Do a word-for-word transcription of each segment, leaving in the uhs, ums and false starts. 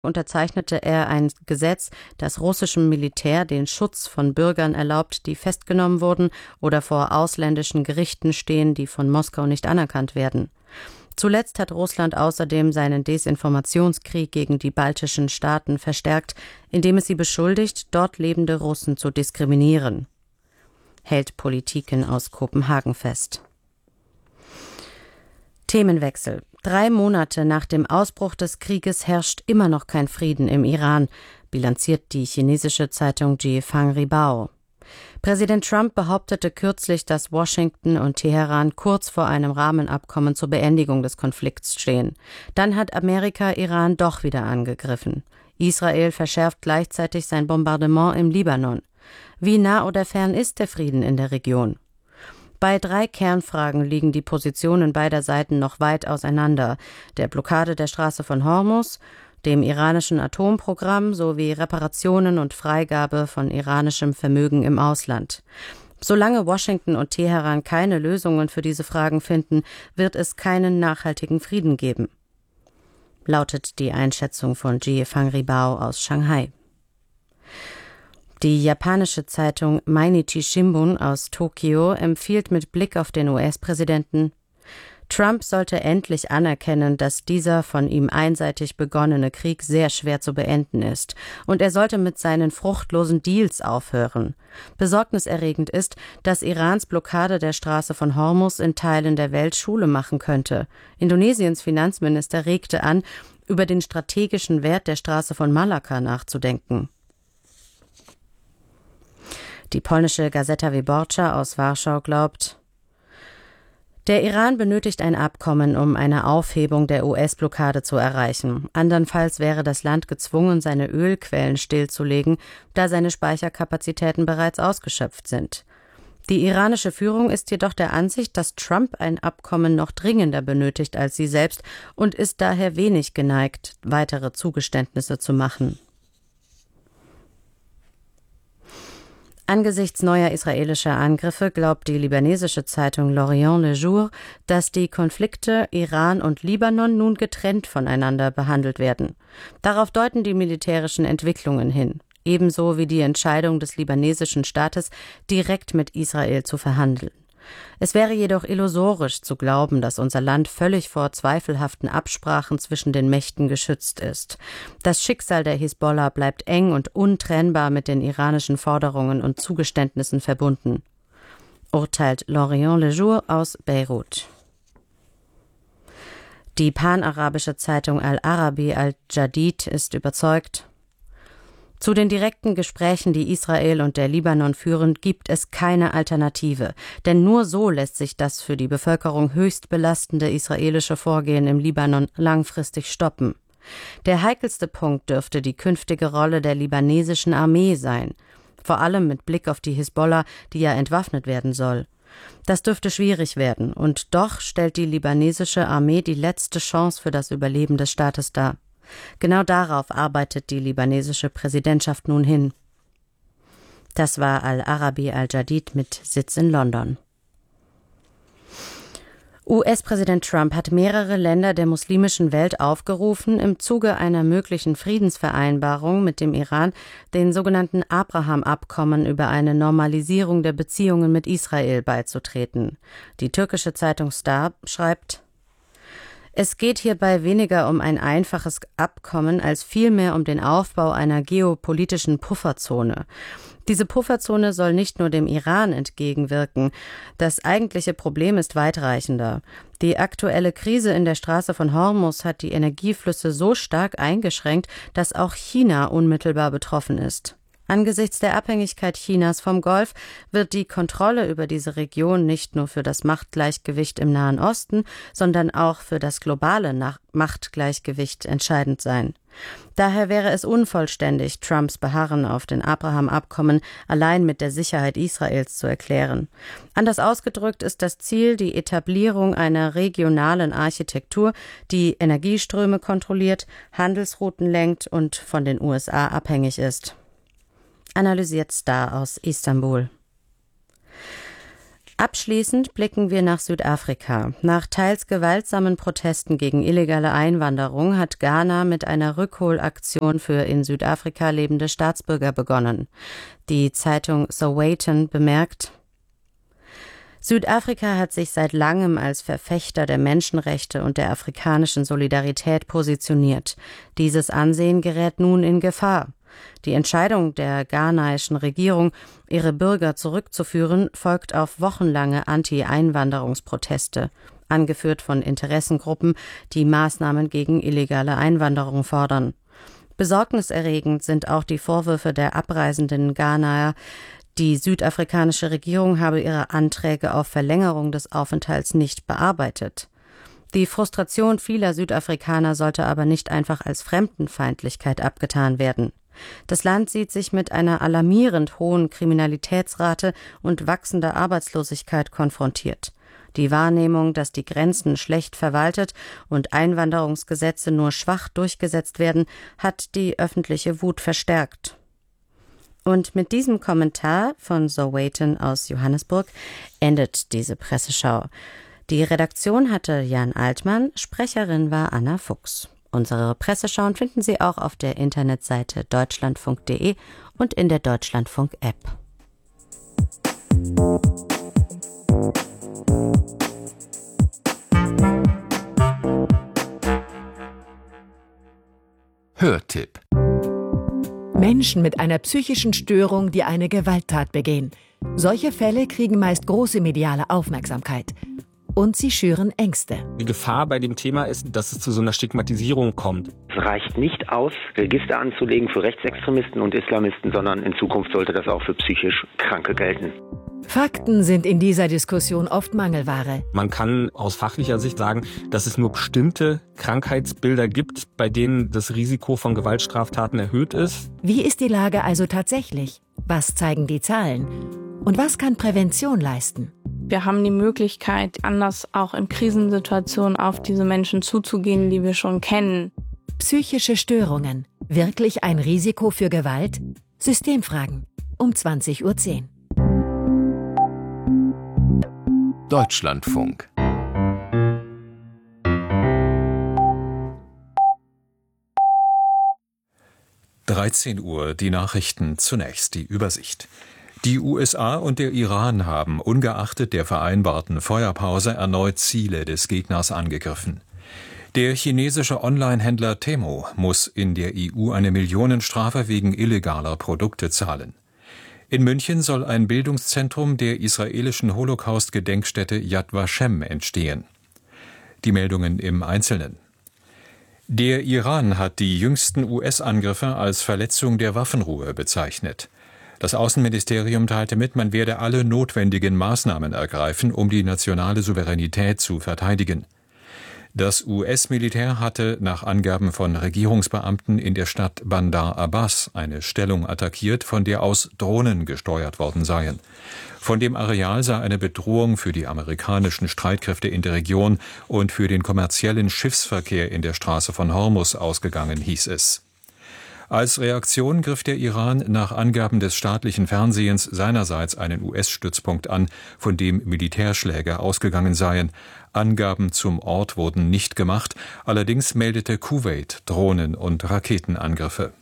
unterzeichnete er ein Gesetz, das russischem Militär den Schutz von Bürgern erlaubt, die festgenommen wurden oder vor ausländischen Gerichten stehen, die von Moskau nicht anerkannt werden. Zuletzt hat Russland außerdem seinen Desinformationskrieg gegen die baltischen Staaten verstärkt, indem es sie beschuldigt, dort lebende Russen zu diskriminieren. Hält Politiken aus Kopenhagen fest. Themenwechsel. Drei Monate nach dem Ausbruch des Krieges herrscht immer noch kein Frieden im Iran, bilanziert die chinesische Zeitung Jiefang Ribao. Präsident Trump behauptete kürzlich, dass Washington und Teheran kurz vor einem Rahmenabkommen zur Beendigung des Konflikts stehen. Dann hat Amerika Iran doch wieder angegriffen. Israel verschärft gleichzeitig sein Bombardement im Libanon. Wie nah oder fern ist der Frieden in der Region? Bei drei Kernfragen liegen die Positionen beider Seiten noch weit auseinander: der Blockade der Straße von Hormuz, dem iranischen Atomprogramm sowie Reparationen und Freigabe von iranischem Vermögen im Ausland. Solange Washington und Teheran keine Lösungen für diese Fragen finden, wird es keinen nachhaltigen Frieden geben, lautet die Einschätzung von Jiefang Ribao aus Shanghai. Die japanische Zeitung Mainichi Shimbun aus Tokio empfiehlt mit Blick auf den U S-Präsidenten: Trump sollte endlich anerkennen, dass dieser von ihm einseitig begonnene Krieg sehr schwer zu beenden ist, und er sollte mit seinen fruchtlosen Deals aufhören. Besorgniserregend ist, dass Irans Blockade der Straße von Hormuz in Teilen der Welt Schule machen könnte. Indonesiens Finanzminister regte an, über den strategischen Wert der Straße von Malakka nachzudenken. Die polnische Gazeta Wyborcza aus Warschau glaubt: Der Iran benötigt ein Abkommen, um eine Aufhebung der U S-Blockade zu erreichen. Andernfalls wäre das Land gezwungen, seine Ölquellen stillzulegen, da seine Speicherkapazitäten bereits ausgeschöpft sind. Die iranische Führung ist jedoch der Ansicht, dass Trump ein Abkommen noch dringender benötigt als sie selbst und ist daher wenig geneigt, weitere Zugeständnisse zu machen. Angesichts neuer israelischer Angriffe glaubt die libanesische Zeitung L'Orient Le Jour, dass die Konflikte Iran und Libanon nun getrennt voneinander behandelt werden. Darauf deuten die militärischen Entwicklungen hin, ebenso wie die Entscheidung des libanesischen Staates, direkt mit Israel zu verhandeln. Es wäre jedoch illusorisch zu glauben, dass unser Land völlig vor zweifelhaften Absprachen zwischen den Mächten geschützt ist. Das Schicksal der Hisbollah bleibt eng und untrennbar mit den iranischen Forderungen und Zugeständnissen verbunden, urteilt L'Orient Le Jour aus Beirut. Die panarabische Zeitung Al-Arabi Al-Jadid ist überzeugt: Zu den direkten Gesprächen, die Israel und der Libanon führen, gibt es keine Alternative. Denn nur so lässt sich das für die Bevölkerung höchst belastende israelische Vorgehen im Libanon langfristig stoppen. Der heikelste Punkt dürfte die künftige Rolle der libanesischen Armee sein. Vor allem mit Blick auf die Hisbollah, die ja entwaffnet werden soll. Das dürfte schwierig werden. Und doch stellt die libanesische Armee die letzte Chance für das Überleben des Staates dar. Genau darauf arbeitet die libanesische Präsidentschaft nun hin. Das war Al-Arabi Al-Jadid mit Sitz in London. U S-Präsident Trump hat mehrere Länder der muslimischen Welt aufgerufen, im Zuge einer möglichen Friedensvereinbarung mit dem Iran den sogenannten Abraham-Abkommen über eine Normalisierung der Beziehungen mit Israel beizutreten. Die türkische Zeitung Star schreibt: Es geht hierbei weniger um ein einfaches Abkommen, als vielmehr um den Aufbau einer geopolitischen Pufferzone. Diese Pufferzone soll nicht nur dem Iran entgegenwirken. Das eigentliche Problem ist weitreichender. Die aktuelle Krise in der Straße von Hormuz hat die Energieflüsse so stark eingeschränkt, dass auch China unmittelbar betroffen ist. Angesichts der Abhängigkeit Chinas vom Golf wird die Kontrolle über diese Region nicht nur für das Machtgleichgewicht im Nahen Osten, sondern auch für das globale Machtgleichgewicht entscheidend sein. Daher wäre es unvollständig, Trumps Beharren auf den Abraham-Abkommen allein mit der Sicherheit Israels zu erklären. Anders ausgedrückt ist das Ziel die Etablierung einer regionalen Architektur, die Energieströme kontrolliert, Handelsrouten lenkt und von den U S A abhängig ist. Analysiert Star aus Istanbul. Abschließend blicken wir nach Südafrika. Nach teils gewaltsamen Protesten gegen illegale Einwanderung hat Ghana mit einer Rückholaktion für in Südafrika lebende Staatsbürger begonnen. Die Zeitung Sowetan bemerkt: Südafrika hat sich seit langem als Verfechter der Menschenrechte und der afrikanischen Solidarität positioniert. Dieses Ansehen gerät nun in Gefahr. Die Entscheidung der ghanaischen Regierung, ihre Bürger zurückzuführen, folgt auf wochenlange Anti-Einwanderungsproteste, angeführt von Interessengruppen, die Maßnahmen gegen illegale Einwanderung fordern. Besorgniserregend sind auch die Vorwürfe der abreisenden Ghanaer, die südafrikanische Regierung habe ihre Anträge auf Verlängerung des Aufenthalts nicht bearbeitet. Die Frustration vieler Südafrikaner sollte aber nicht einfach als Fremdenfeindlichkeit abgetan werden. Das Land sieht sich mit einer alarmierend hohen Kriminalitätsrate und wachsender Arbeitslosigkeit konfrontiert. Die Wahrnehmung, dass die Grenzen schlecht verwaltet und Einwanderungsgesetze nur schwach durchgesetzt werden, hat die öffentliche Wut verstärkt. Und mit diesem Kommentar von Sowetan aus Johannesburg endet diese Presseschau. Die Redaktion hatte Jan Altmann, Sprecherin war Anna Fuchs. Unsere Presseschauen finden Sie auch auf der Internetseite deutschlandfunk punkt de und in der Deutschlandfunk-App. Hörtipp: Menschen mit einer psychischen Störung, die eine Gewalttat begehen. Solche Fälle kriegen meist große mediale Aufmerksamkeit. Und sie schüren Ängste. Die Gefahr bei dem Thema ist, dass es zu so einer Stigmatisierung kommt. Es reicht nicht aus, Register anzulegen für Rechtsextremisten und Islamisten, sondern in Zukunft sollte das auch für psychisch Kranke gelten. Fakten sind in dieser Diskussion oft Mangelware. Man kann aus fachlicher Sicht sagen, dass es nur bestimmte Krankheitsbilder gibt, bei denen das Risiko von Gewaltstraftaten erhöht ist. Wie ist die Lage also tatsächlich? Was zeigen die Zahlen? Und was kann Prävention leisten? Wir haben die Möglichkeit, anders auch in Krisensituationen auf diese Menschen zuzugehen, die wir schon kennen. Psychische Störungen. Wirklich ein Risiko für Gewalt? Systemfragen. Um zwanzig Uhr zehn. Deutschlandfunk. dreizehn Uhr, die Nachrichten, zunächst die Übersicht. Die U S A und der Iran haben ungeachtet der vereinbarten Feuerpause erneut Ziele des Gegners angegriffen. Der chinesische Online-Händler Temu muss in der E U eine Millionenstrafe wegen illegaler Produkte zahlen. In München soll ein Bildungszentrum der israelischen Holocaust-Gedenkstätte Yad Vashem entstehen. Die Meldungen im Einzelnen. Der Iran hat die jüngsten U S-Angriffe als Verletzung der Waffenruhe bezeichnet. Das Außenministerium teilte mit, man werde alle notwendigen Maßnahmen ergreifen, um die nationale Souveränität zu verteidigen. Das U S-Militär hatte nach Angaben von Regierungsbeamten in der Stadt Bandar Abbas eine Stellung attackiert, von der aus Drohnen gesteuert worden seien. Von dem Areal sei eine Bedrohung für die amerikanischen Streitkräfte in der Region und für den kommerziellen Schiffsverkehr in der Straße von Hormuz ausgegangen, hieß es. Als Reaktion griff der Iran nach Angaben des staatlichen Fernsehens seinerseits einen U S-Stützpunkt an, von dem Militärschläge ausgegangen seien. Angaben zum Ort wurden nicht gemacht, allerdings meldete Kuwait Drohnen- und Raketenangriffe.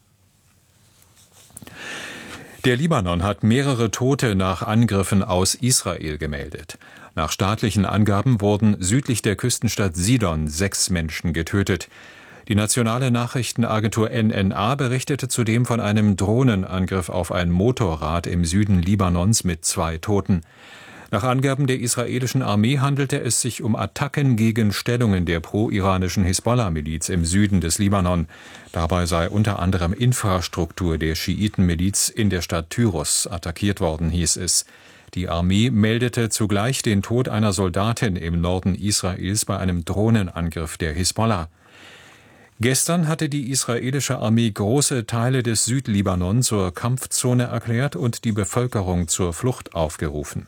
Der Libanon hat mehrere Tote nach Angriffen aus Israel gemeldet. Nach staatlichen Angaben wurden südlich der Küstenstadt Sidon sechs Menschen getötet. Die nationale Nachrichtenagentur N N A berichtete zudem von einem Drohnenangriff auf ein Motorrad im Süden Libanons mit zwei Toten. Nach Angaben der israelischen Armee handelte es sich um Attacken gegen Stellungen der pro-iranischen Hisbollah-Miliz im Süden des Libanon. Dabei sei unter anderem Infrastruktur der Schiitenmiliz in der Stadt Tyros attackiert worden, hieß es. Die Armee meldete zugleich den Tod einer Soldatin im Norden Israels bei einem Drohnenangriff der Hisbollah. Gestern hatte die israelische Armee große Teile des Südlibanon zur Kampfzone erklärt und die Bevölkerung zur Flucht aufgerufen.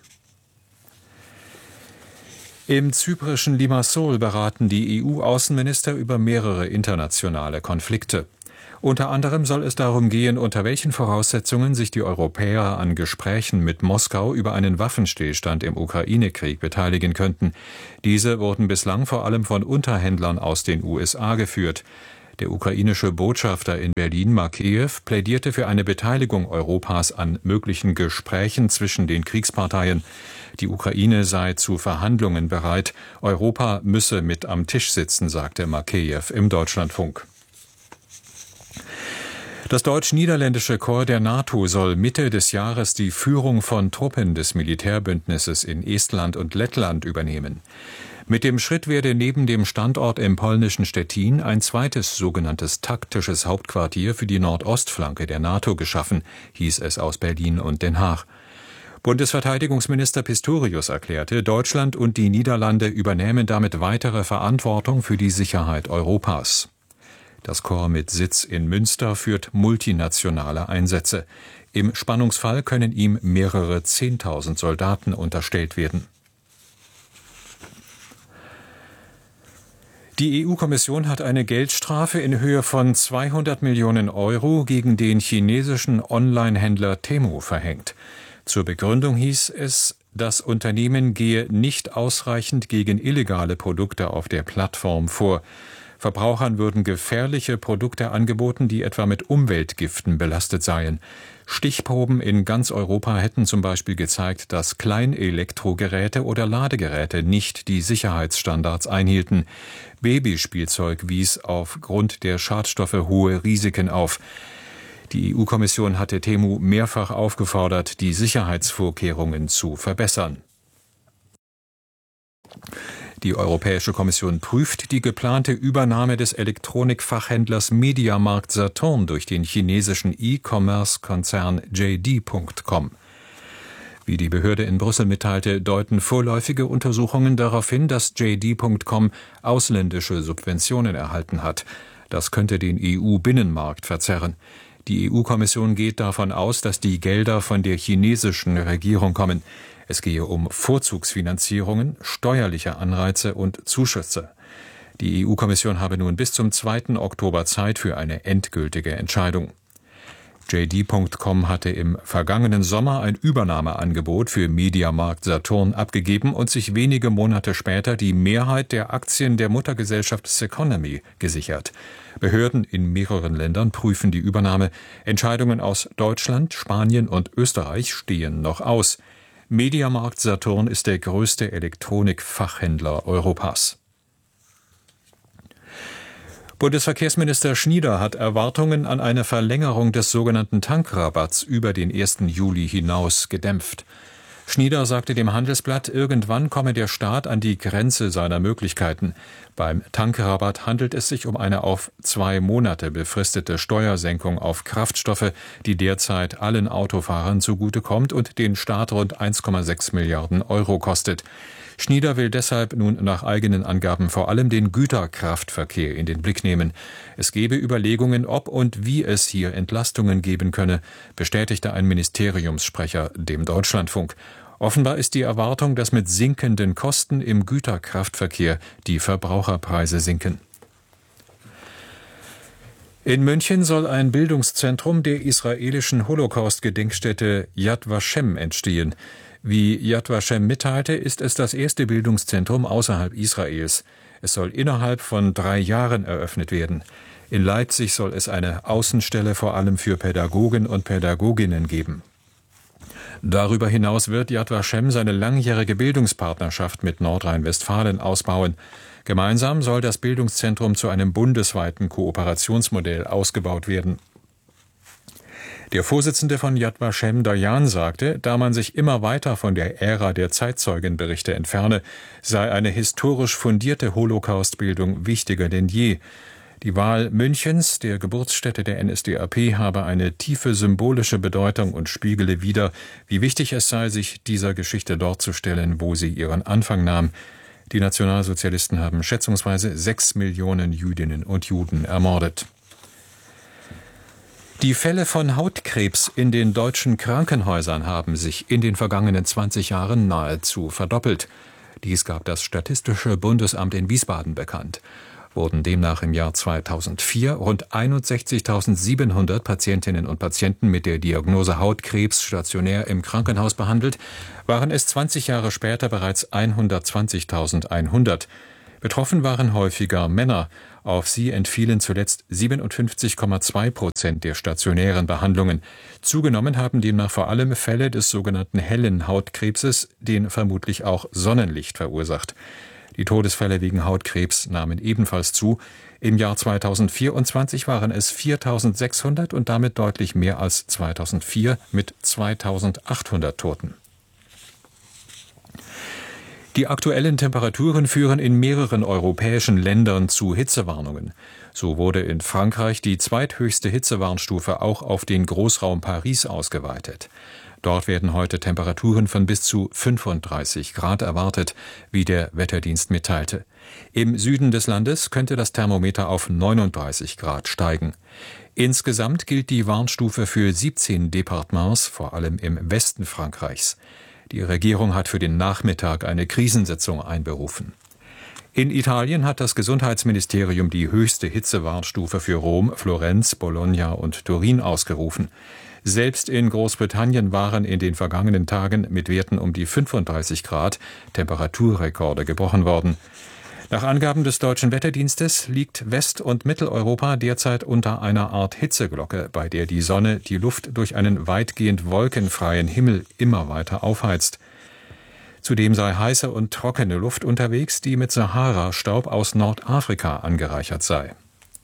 Im zyprischen Limassol beraten die E U-Außenminister über mehrere internationale Konflikte. Unter anderem soll es darum gehen, unter welchen Voraussetzungen sich die Europäer an Gesprächen mit Moskau über einen Waffenstillstand im Ukraine-Krieg beteiligen könnten. Diese wurden bislang vor allem von Unterhändlern aus den U S A geführt. Der ukrainische Botschafter in Berlin, Makeyev, plädierte für eine Beteiligung Europas an möglichen Gesprächen zwischen den Kriegsparteien. Die Ukraine sei zu Verhandlungen bereit. Europa müsse mit am Tisch sitzen, sagte Makeyev im Deutschlandfunk. Das deutsch-niederländische Korps der NATO soll Mitte des Jahres die Führung von Truppen des Militärbündnisses in Estland und Lettland übernehmen. Mit dem Schritt werde neben dem Standort im polnischen Stettin ein zweites sogenanntes taktisches Hauptquartier für die Nordostflanke der NATO geschaffen, hieß es aus Berlin und Den Haag. Bundesverteidigungsminister Pistorius erklärte, Deutschland und die Niederlande übernehmen damit weitere Verantwortung für die Sicherheit Europas. Das Korps mit Sitz in Münster führt multinationale Einsätze. Im Spannungsfall können ihm mehrere Zehntausend Soldaten unterstellt werden. Die E U-Kommission hat eine Geldstrafe in Höhe von zweihundert Millionen Euro gegen den chinesischen Online-Händler Temu verhängt. Zur Begründung hieß es, das Unternehmen gehe nicht ausreichend gegen illegale Produkte auf der Plattform vor. Verbrauchern würden gefährliche Produkte angeboten, die etwa mit Umweltgiften belastet seien. Stichproben in ganz Europa hätten zum Beispiel gezeigt, dass Kleinelektrogeräte oder Ladegeräte nicht die Sicherheitsstandards einhielten. Babyspielzeug wies aufgrund der Schadstoffe hohe Risiken auf. Die E U-Kommission hatte Temu mehrfach aufgefordert, die Sicherheitsvorkehrungen zu verbessern. Die Europäische Kommission prüft die geplante Übernahme des Elektronikfachhändlers Mediamarkt Saturn durch den chinesischen E-Commerce-Konzern J D Punkt com. Wie die Behörde in Brüssel mitteilte, deuten vorläufige Untersuchungen darauf hin, dass J D Punkt com ausländische Subventionen erhalten hat. Das könnte den E U-Binnenmarkt verzerren. Die E U-Kommission geht davon aus, dass die Gelder von der chinesischen Regierung kommen. Es gehe um Vorzugsfinanzierungen, steuerliche Anreize und Zuschüsse. Die E U-Kommission habe nun bis zum zweiten Oktober Zeit für eine endgültige Entscheidung. J D Punkt com hatte im vergangenen Sommer ein Übernahmeangebot für Mediamarkt Saturn abgegeben und sich wenige Monate später die Mehrheit der Aktien der Muttergesellschaft Seconomy gesichert. Behörden in mehreren Ländern prüfen die Übernahme. Entscheidungen aus Deutschland, Spanien und Österreich stehen noch aus. Mediamarkt Saturn ist der größte Elektronikfachhändler Europas. Bundesverkehrsminister Schnieder hat Erwartungen an eine Verlängerung des sogenannten Tankrabatts über den ersten Juli hinaus gedämpft. Schnieder sagte dem Handelsblatt, irgendwann komme der Staat an die Grenze seiner Möglichkeiten. Beim Tankrabatt handelt es sich um eine auf zwei Monate befristete Steuersenkung auf Kraftstoffe, die derzeit allen Autofahrern zugutekommt und den Staat rund eins Komma sechs Milliarden Euro kostet. Schnieder will deshalb nun nach eigenen Angaben vor allem den Güterkraftverkehr in den Blick nehmen. Es gebe Überlegungen, ob und wie es hier Entlastungen geben könne, bestätigte ein Ministeriumssprecher dem Deutschlandfunk. Offenbar ist die Erwartung, dass mit sinkenden Kosten im Güterkraftverkehr die Verbraucherpreise sinken. In München soll ein Bildungszentrum der israelischen Holocaust-Gedenkstätte Yad Vashem entstehen. Wie Yad Vashem mitteilte, ist es das erste Bildungszentrum außerhalb Israels. Es soll innerhalb von drei Jahren eröffnet werden. In Leipzig soll es eine Außenstelle vor allem für Pädagogen und Pädagoginnen geben. Darüber hinaus wird Yad Vashem seine langjährige Bildungspartnerschaft mit Nordrhein-Westfalen ausbauen. Gemeinsam soll das Bildungszentrum zu einem bundesweiten Kooperationsmodell ausgebaut werden. Der Vorsitzende von Yad Vashem, Dayan, sagte, da man sich immer weiter von der Ära der Zeitzeugenberichte entferne, sei eine historisch fundierte Holocaustbildung wichtiger denn je. Die Wahl Münchens, der Geburtsstätte der N S D A P, habe eine tiefe symbolische Bedeutung und spiegele wider, wie wichtig es sei, sich dieser Geschichte dort zu stellen, wo sie ihren Anfang nahm. Die Nationalsozialisten haben schätzungsweise sechs Millionen Jüdinnen und Juden ermordet. Die Fälle von Hautkrebs in den deutschen Krankenhäusern haben sich in den vergangenen zwanzig Jahren nahezu verdoppelt. Dies gab das Statistische Bundesamt in Wiesbaden bekannt. wurden demnach im Jahr zweitausendvier rund einundsechzigtausendsiebenhundert Patientinnen und Patienten mit der Diagnose Hautkrebs stationär im Krankenhaus behandelt, waren es zwanzig Jahre später bereits hundertzwanzigtausendeinhundert. Betroffen waren häufiger Männer. Auf sie entfielen zuletzt siebenundfünfzig Komma zwei Prozent der stationären Behandlungen. Zugenommen haben demnach vor allem Fälle des sogenannten hellen Hautkrebses, den vermutlich auch Sonnenlicht verursacht. Die Todesfälle wegen Hautkrebs nahmen ebenfalls zu. Im Jahr zweitausendvierundzwanzig waren es viertausendsechshundert und damit deutlich mehr als zweitausendvier mit zweitausendachthundert Toten. Die aktuellen Temperaturen führen in mehreren europäischen Ländern zu Hitzewarnungen. So wurde in Frankreich die zweithöchste Hitzewarnstufe auch auf den Großraum Paris ausgeweitet. Dort werden heute Temperaturen von bis zu fünfunddreißig Grad erwartet, wie der Wetterdienst mitteilte. Im Süden des Landes könnte das Thermometer auf neununddreißig Grad steigen. Insgesamt gilt die Warnstufe für siebzehn Departements, vor allem im Westen Frankreichs. Die Regierung hat für den Nachmittag eine Krisensitzung einberufen. In Italien hat das Gesundheitsministerium die höchste Hitzewarnstufe für Rom, Florenz, Bologna und Turin ausgerufen. Selbst in Großbritannien waren in den vergangenen Tagen mit Werten um die fünfunddreißig Grad Temperaturrekorde gebrochen worden. Nach Angaben des Deutschen Wetterdienstes liegt West- und Mitteleuropa derzeit unter einer Art Hitzeglocke, bei der die Sonne die Luft durch einen weitgehend wolkenfreien Himmel immer weiter aufheizt. Zudem sei heiße und trockene Luft unterwegs, die mit Sahara-Staub aus Nordafrika angereichert sei.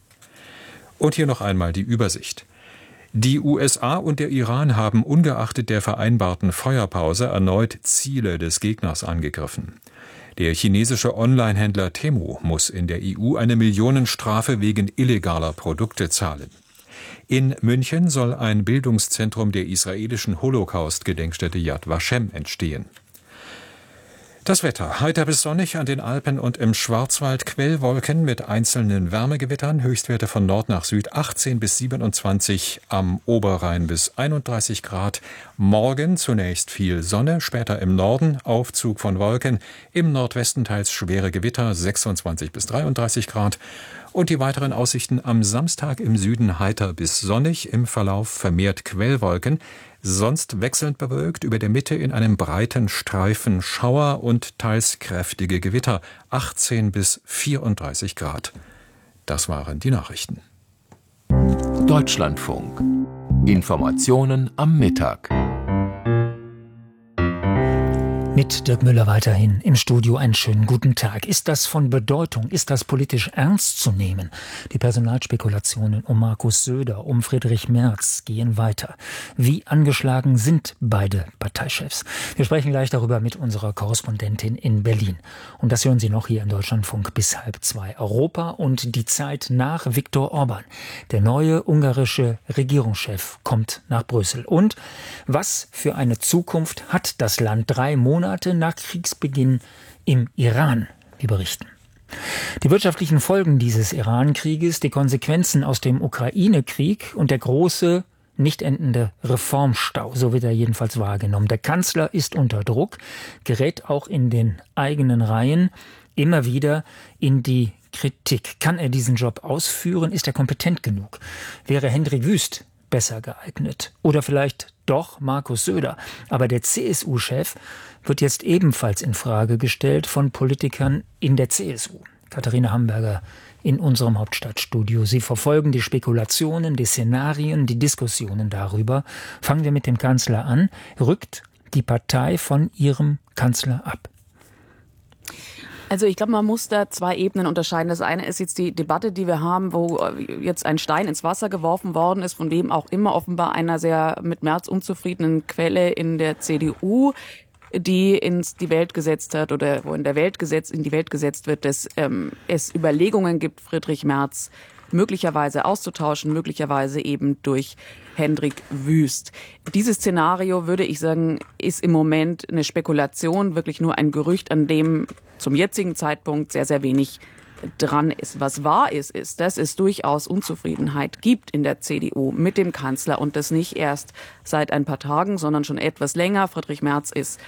Und hier noch einmal die Übersicht. Die U S A und der Iran haben ungeachtet der vereinbarten Feuerpause erneut Ziele des Gegners angegriffen. Der chinesische Online-Händler Temu muss in der E U eine Millionenstrafe wegen illegaler Produkte zahlen. In München soll ein Bildungszentrum der israelischen Holocaust-Gedenkstätte Yad Vashem entstehen. Das Wetter: heiter bis sonnig an den Alpen und im Schwarzwald, Quellwolken mit einzelnen Wärmegewittern, Höchstwerte von Nord nach Süd achtzehn bis siebenundzwanzig, am Oberrhein bis einunddreißig Grad. Morgen zunächst viel Sonne, später im Norden Aufzug von Wolken, im Nordwesten teils schwere Gewitter, sechsundzwanzig bis dreiunddreißig Grad. Und die weiteren Aussichten: am Samstag im Süden heiter bis sonnig, im Verlauf vermehrt Quellwolken, sonst wechselnd bewölkt, über der Mitte in einem breiten Streifen Schauer und teils kräftige Gewitter, achtzehn bis vierunddreißig Grad. Das waren die Nachrichten. Deutschlandfunk. Informationen am Mittag. Mit Dirk Müller weiterhin im Studio. Einen schönen guten Tag. Ist das von Bedeutung? Ist das politisch ernst zu nehmen? Die Personalspekulationen um Markus Söder, um Friedrich Merz gehen weiter. Wie angeschlagen sind beide Parteichefs? Wir sprechen gleich darüber mit unserer Korrespondentin in Berlin. Und das hören Sie noch hier im Deutschlandfunk bis halb zwei. Europa und die Zeit nach Viktor Orban. Der neue ungarische Regierungschef kommt nach Brüssel. Und was für eine Zukunft hat das Land drei Monate nach Kriegsbeginn im Iran? Wir berichten. Die wirtschaftlichen Folgen dieses Iran-Krieges, die Konsequenzen aus dem Ukraine-Krieg und der große, nicht endende Reformstau, so wird er jedenfalls wahrgenommen. Der Kanzler ist unter Druck, gerät auch in den eigenen Reihen immer wieder in die Kritik. Kann er diesen Job ausführen? Ist er kompetent genug? Wäre Hendrik Wüst besser geeignet? Oder vielleicht doch Markus Söder? Aber der C S U-Chef wird jetzt ebenfalls in Frage gestellt von Politikern in der C S U. Katharina Hamburger in unserem Hauptstadtstudio. Sie verfolgen die Spekulationen, die Szenarien, die Diskussionen darüber. Fangen wir mit dem Kanzler an. Rückt die Partei von ihrem Kanzler ab? Also ich glaube, man muss da zwei Ebenen unterscheiden. Das eine ist jetzt die Debatte, die wir haben, wo jetzt ein Stein ins Wasser geworfen worden ist, von wem auch immer, offenbar einer sehr mit Merz unzufriedenen Quelle in der C D U, die ins die Welt gesetzt hat oder wo in der Welt gesetzt in die Welt gesetzt wird, dass ähm, es Überlegungen gibt, Friedrich Merz möglicherweise auszutauschen, möglicherweise eben durch Hendrik Wüst. Dieses Szenario, würde ich sagen, ist im Moment eine Spekulation, wirklich nur ein Gerücht, an dem zum jetzigen Zeitpunkt sehr, sehr wenig dran ist. Was wahr ist, ist, dass es durchaus Unzufriedenheit gibt in der C D U mit dem Kanzler und das nicht erst seit ein paar Tagen, sondern schon etwas länger. Friedrich Merz ist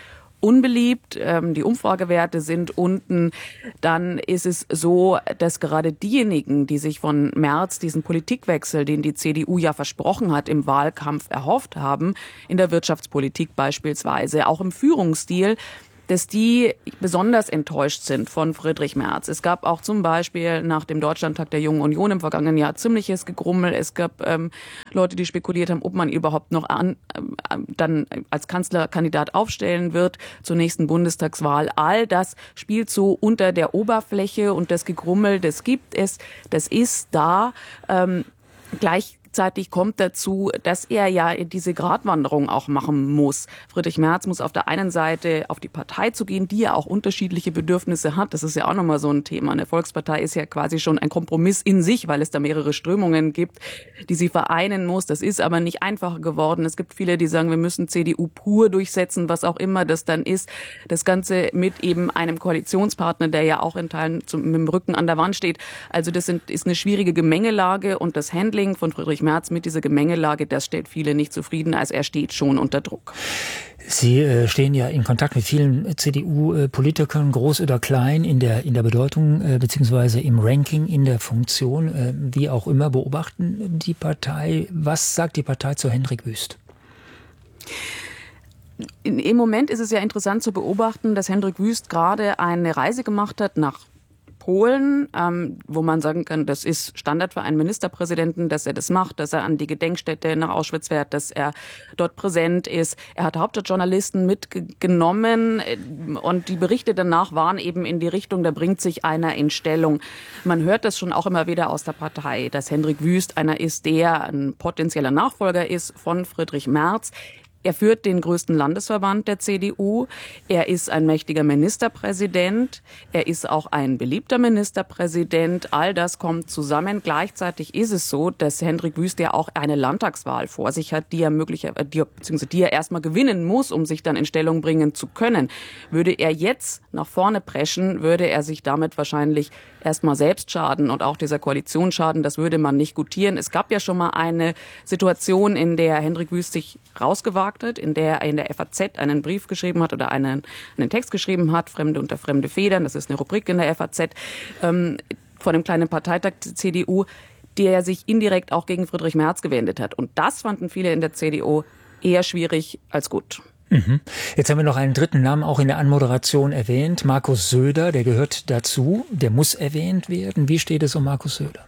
unbeliebt, ähm, die Umfragewerte sind unten, dann ist es so, dass gerade diejenigen, die sich von Merz diesen Politikwechsel, den die C D U ja versprochen hat, im Wahlkampf erhofft haben, in der Wirtschaftspolitik beispielsweise, auch im Führungsstil, dass die besonders enttäuscht sind von Friedrich Merz. Es gab auch zum Beispiel nach dem Deutschlandtag der Jungen Union im vergangenen Jahr ziemliches Gegrummel. Es gab ähm, Leute, die spekuliert haben, ob man überhaupt noch an, äh, dann als Kanzlerkandidat aufstellen wird zur nächsten Bundestagswahl. All das spielt so unter der Oberfläche und das Gegrummel, das gibt es, das ist da. Ähm, gleich Gleichzeitig kommt dazu, dass er ja diese Gratwanderung auch machen muss. Friedrich Merz muss auf der einen Seite auf die Partei zugehen, die ja auch unterschiedliche Bedürfnisse hat. Das ist ja auch nochmal so ein Thema. Eine Volkspartei ist ja quasi schon ein Kompromiss in sich, weil es da mehrere Strömungen gibt, die sie vereinen muss. Das ist aber nicht einfacher geworden. Es gibt viele, die sagen, wir müssen C D U pur durchsetzen, was auch immer das dann ist. Das Ganze mit eben einem Koalitionspartner, der ja auch in Teilen zum, mit dem Rücken an der Wand steht. Also das sind, ist eine schwierige Gemengelage und das Handling von Friedrich Merz mit dieser Gemengelage, das stellt viele nicht zufrieden, also er steht schon unter Druck. Sie äh, stehen ja in Kontakt mit vielen C D U-Politikern, groß oder klein, in der, in der Bedeutung äh, beziehungsweise im Ranking, in der Funktion, äh, wie auch immer, beobachten die Partei. Was sagt die Partei zu Hendrik Wüst? Im Moment ist es ja interessant zu beobachten, dass Hendrik Wüst gerade eine Reise gemacht hat nach Polen, ähm, wo man sagen kann, das ist Standard für einen Ministerpräsidenten, dass er das macht, dass er an die Gedenkstätte nach Auschwitz fährt, dass er dort präsent ist. Er hat Hauptstadtjournalisten mitgenommen und die Berichte danach waren eben in die Richtung, da bringt sich einer in Stellung. Man hört das schon auch immer wieder aus der Partei, dass Hendrik Wüst einer ist, der ein potenzieller Nachfolger ist von Friedrich Merz. Er führt den größten Landesverband der C D U. Er ist ein mächtiger Ministerpräsident. Er ist auch ein beliebter Ministerpräsident. All das kommt zusammen. Gleichzeitig ist es so, dass Hendrik Wüst ja auch eine Landtagswahl vor sich hat, die er möglicherweise, die, beziehungsweise die er erstmal gewinnen muss, um sich dann in Stellung bringen zu können. Würde er jetzt nach vorne preschen, würde er sich damit wahrscheinlich erstmal selbst schaden und auch dieser Koalition schaden. Das würde man nicht gutieren. Es gab ja schon mal eine Situation, in der Hendrik Wüst sich rausgewagt hat, in der er in der F A Z einen Brief geschrieben hat oder einen, einen Text geschrieben hat, Fremde unter fremde Federn, das ist eine Rubrik in der F A Z, ähm, vor dem kleinen Parteitag der C D U, der sich indirekt auch gegen Friedrich Merz gewendet hat. Und das fanden viele in der C D U eher schwierig als gut. Mhm. Jetzt haben wir noch einen dritten Namen auch in der Anmoderation erwähnt, Markus Söder, der gehört dazu, der muss erwähnt werden. Wie steht es um Markus Söder?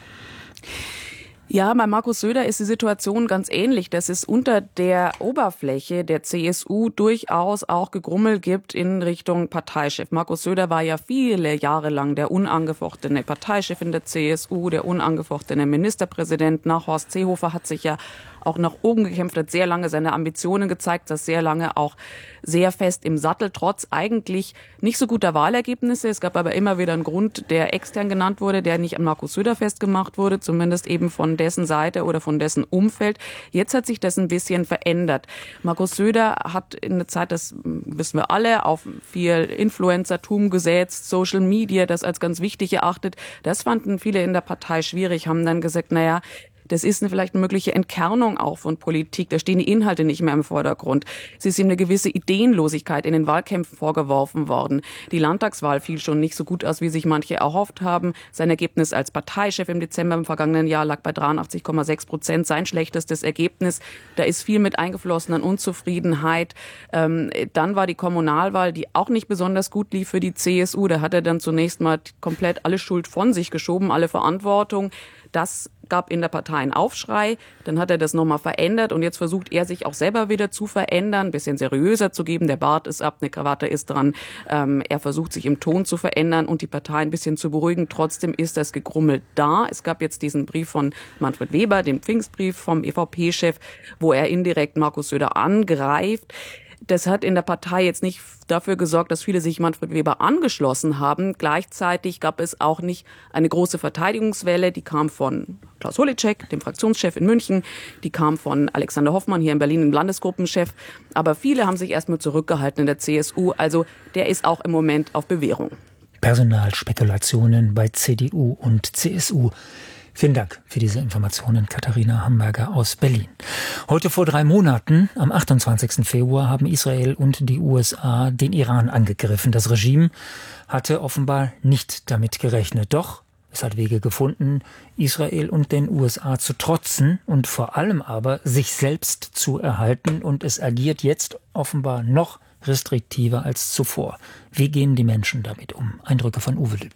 Ja, bei Markus Söder ist die Situation ganz ähnlich, dass es unter der Oberfläche der C S U durchaus auch Gegrummel gibt in Richtung Parteichef. Markus Söder war ja viele Jahre lang der unangefochtene Parteichef in der C S U, der unangefochtene Ministerpräsident. Nach Horst Seehofer hat sich ja auch nach oben gekämpft, hat sehr lange seine Ambitionen gezeigt, das sehr lange auch sehr fest im Sattel, trotz eigentlich nicht so guter Wahlergebnisse. Es gab aber immer wieder einen Grund, der extern genannt wurde, der nicht an Markus Söder festgemacht wurde, zumindest eben von dessen Seite oder von dessen Umfeld. Jetzt hat sich das ein bisschen verändert. Markus Söder hat in der Zeit, das wissen wir alle, auf viel Influencertum gesetzt, Social Media, das als ganz wichtig erachtet. Das fanden viele in der Partei schwierig, haben dann gesagt, naja, das ist eine vielleicht eine mögliche Entkernung auch von Politik. Da stehen die Inhalte nicht mehr im Vordergrund. Es ist ihm eine gewisse Ideenlosigkeit in den Wahlkämpfen vorgeworfen worden. Die Landtagswahl fiel schon nicht so gut aus, wie sich manche erhofft haben. Sein Ergebnis als Parteichef im Dezember im vergangenen Jahr lag bei dreiundachtzig Komma sechs Prozent. Sein schlechtestes Ergebnis. Da ist viel mit eingeflossen an Unzufriedenheit. Ähm, dann war die Kommunalwahl, die auch nicht besonders gut lief für die C S U. Da hat er dann zunächst mal komplett alle Schuld von sich geschoben, alle Verantwortung. Das gab in der Partei einen Aufschrei, dann hat er das nochmal verändert und jetzt versucht er sich auch selber wieder zu verändern, ein bisschen seriöser zu geben, der Bart ist ab, eine Krawatte ist dran, ähm, er versucht sich im Ton zu verändern und die Partei ein bisschen zu beruhigen, trotzdem ist das Gegrummel da. Es gab jetzt diesen Brief von Manfred Weber, dem Pfingstbrief vom E V P-Chef, wo er indirekt Markus Söder angreift. Das hat in der Partei jetzt nicht dafür gesorgt, dass viele sich Manfred Weber angeschlossen haben. Gleichzeitig gab es auch nicht eine große Verteidigungswelle. Die kam von Klaus Holleczek, dem Fraktionschef in München. Die kam von Alexander Hoffmann hier in Berlin, dem Landesgruppenchef. Aber viele haben sich erstmal zurückgehalten in der C S U. Also der ist auch im Moment auf Bewährung. Personalspekulationen bei C D U und C S U. Vielen Dank für diese Informationen, Katharina Hamburger aus Berlin. Heute vor drei Monaten, am achtundzwanzigsten Februar, haben Israel und die U S A den Iran angegriffen. Das Regime hatte offenbar nicht damit gerechnet. Doch es hat Wege gefunden, Israel und den U S A zu trotzen und vor allem aber sich selbst zu erhalten. Und es agiert jetzt offenbar noch restriktiver als zuvor. Wie gehen die Menschen damit um? Eindrücke von Uwe Lüb.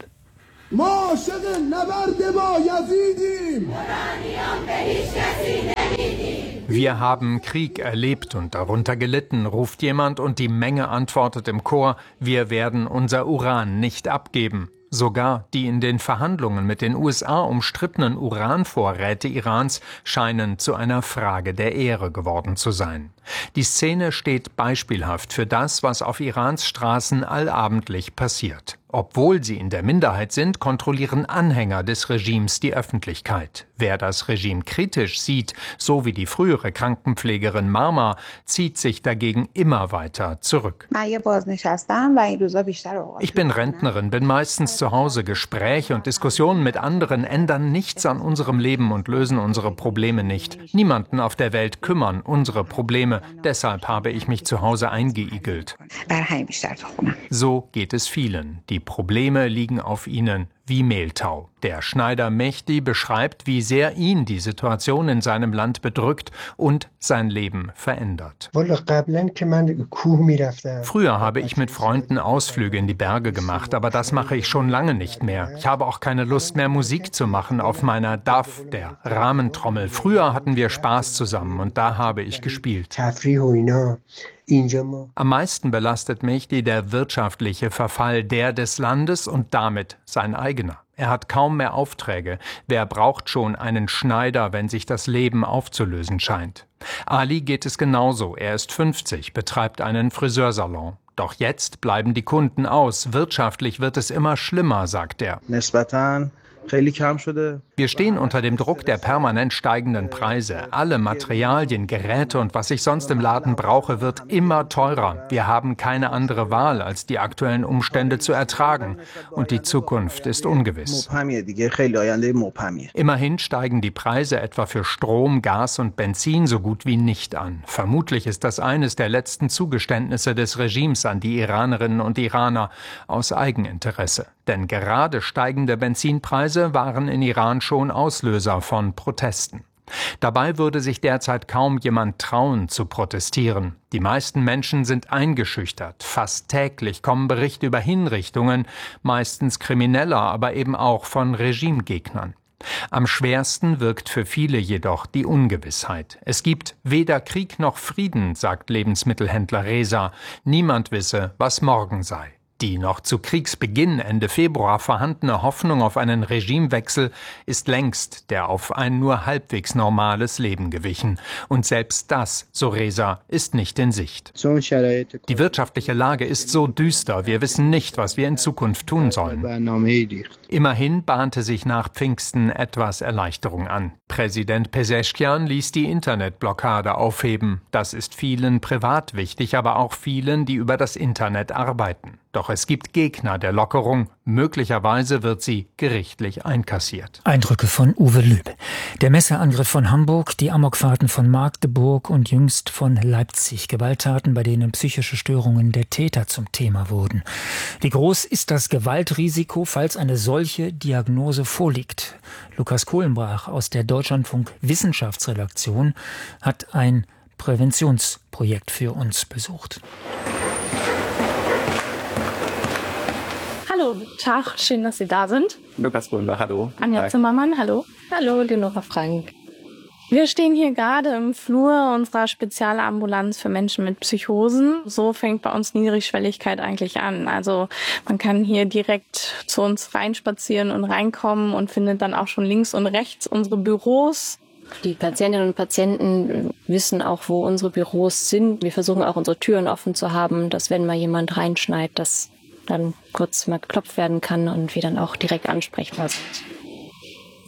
Wir haben Krieg erlebt und darunter gelitten, ruft jemand und die Menge antwortet im Chor, wir werden unser Uran nicht abgeben. Sogar die in den Verhandlungen mit den U S A umstrittenen Uranvorräte Irans scheinen zu einer Frage der Ehre geworden zu sein. Die Szene steht beispielhaft für das, was auf Irans Straßen allabendlich passiert. Obwohl sie in der Minderheit sind, kontrollieren Anhänger des Regimes die Öffentlichkeit. Wer das Regime kritisch sieht, so wie die frühere Krankenpflegerin Marma, zieht sich dagegen immer weiter zurück. Ich bin Rentnerin, bin meistens zu Hause. Gespräche und Diskussionen mit anderen ändern nichts an unserem Leben und lösen unsere Probleme nicht. Niemanden auf der Welt kümmern unsere Probleme. Deshalb habe ich mich zu Hause eingeigelt. So geht es vielen. Die Probleme liegen auf ihnen wie Mehltau. Der Schneider Mehdi beschreibt, wie sehr ihn die Situation in seinem Land bedrückt und sein Leben verändert. Früher habe ich mit Freunden Ausflüge in die Berge gemacht, aber das mache ich schon lange nicht mehr. Ich habe auch keine Lust mehr, Musik zu machen auf meiner D A F, der Rahmentrommel. Früher hatten wir Spaß zusammen und da habe ich gespielt. Am meisten belastet Mehdi der wirtschaftliche Verfall, der des Landes und damit sein eigener. Er hat kaum mehr Aufträge. Wer braucht schon einen Schneider, wenn sich das Leben aufzulösen scheint? Ali geht es genauso. Er ist fünfzig, betreibt einen Friseursalon. Doch jetzt bleiben die Kunden aus. Wirtschaftlich wird es immer schlimmer, sagt er. Wir stehen unter dem Druck der permanent steigenden Preise. Alle Materialien, Geräte und was ich sonst im Laden brauche, wird immer teurer. Wir haben keine andere Wahl, als die aktuellen Umstände zu ertragen. Und die Zukunft ist ungewiss. Immerhin steigen die Preise etwa für Strom, Gas und Benzin so gut wie nicht an. Vermutlich ist das eines der letzten Zugeständnisse des Regimes an die Iranerinnen und Iraner aus Eigeninteresse. Denn gerade steigende Benzinpreise waren in Iran schon Auslöser von Protesten. Dabei würde sich derzeit kaum jemand trauen, zu protestieren. Die meisten Menschen sind eingeschüchtert. Fast täglich kommen Berichte über Hinrichtungen, meistens krimineller, aber eben auch von Regimegegnern. Am schwersten wirkt für viele jedoch die Ungewissheit. Es gibt weder Krieg noch Frieden, sagt Lebensmittelhändler Reza. Niemand wisse, was morgen sei. Die noch zu Kriegsbeginn Ende Februar vorhandene Hoffnung auf einen Regimewechsel ist längst der auf ein nur halbwegs normales Leben gewichen. Und selbst das, so Reza, ist nicht in Sicht. Die wirtschaftliche Lage ist so düster, wir wissen nicht, was wir in Zukunft tun sollen. Immerhin bahnte sich nach Pfingsten etwas Erleichterung an. Präsident Pezeshkian ließ die Internetblockade aufheben. Das ist vielen privat wichtig, aber auch vielen, die über das Internet arbeiten. Doch es gibt Gegner der Lockerung. Möglicherweise wird sie gerichtlich einkassiert. Eindrücke von Uwe Lüb. Der Messerangriff von Hamburg, die Amokfahrten von Magdeburg und jüngst von Leipzig. Gewalttaten, bei denen psychische Störungen der Täter zum Thema wurden. Wie groß ist das Gewaltrisiko, falls eine solche Diagnose vorliegt? Lukas Kohlenbrach aus der Deutschlandfunk Wissenschaftsredaktion hat ein Präventionsprojekt für uns besucht. Hallo, Tag, schön, dass Sie da sind. Lukas Kohlenbrach, hallo. Anja Hi. Zimmermann, hallo. Hallo, Leonora Frank. Wir stehen hier gerade im Flur unserer Spezialambulanz für Menschen mit Psychosen. So fängt bei uns Niedrigschwelligkeit eigentlich an. Also man kann hier direkt zu uns reinspazieren und reinkommen und findet dann auch schon links und rechts unsere Büros. Die Patientinnen und Patienten wissen auch, wo unsere Büros sind. Wir versuchen auch unsere Türen offen zu haben, dass wenn mal jemand reinschneit, dass dann kurz mal geklopft werden kann und wir dann auch direkt ansprechbar sind.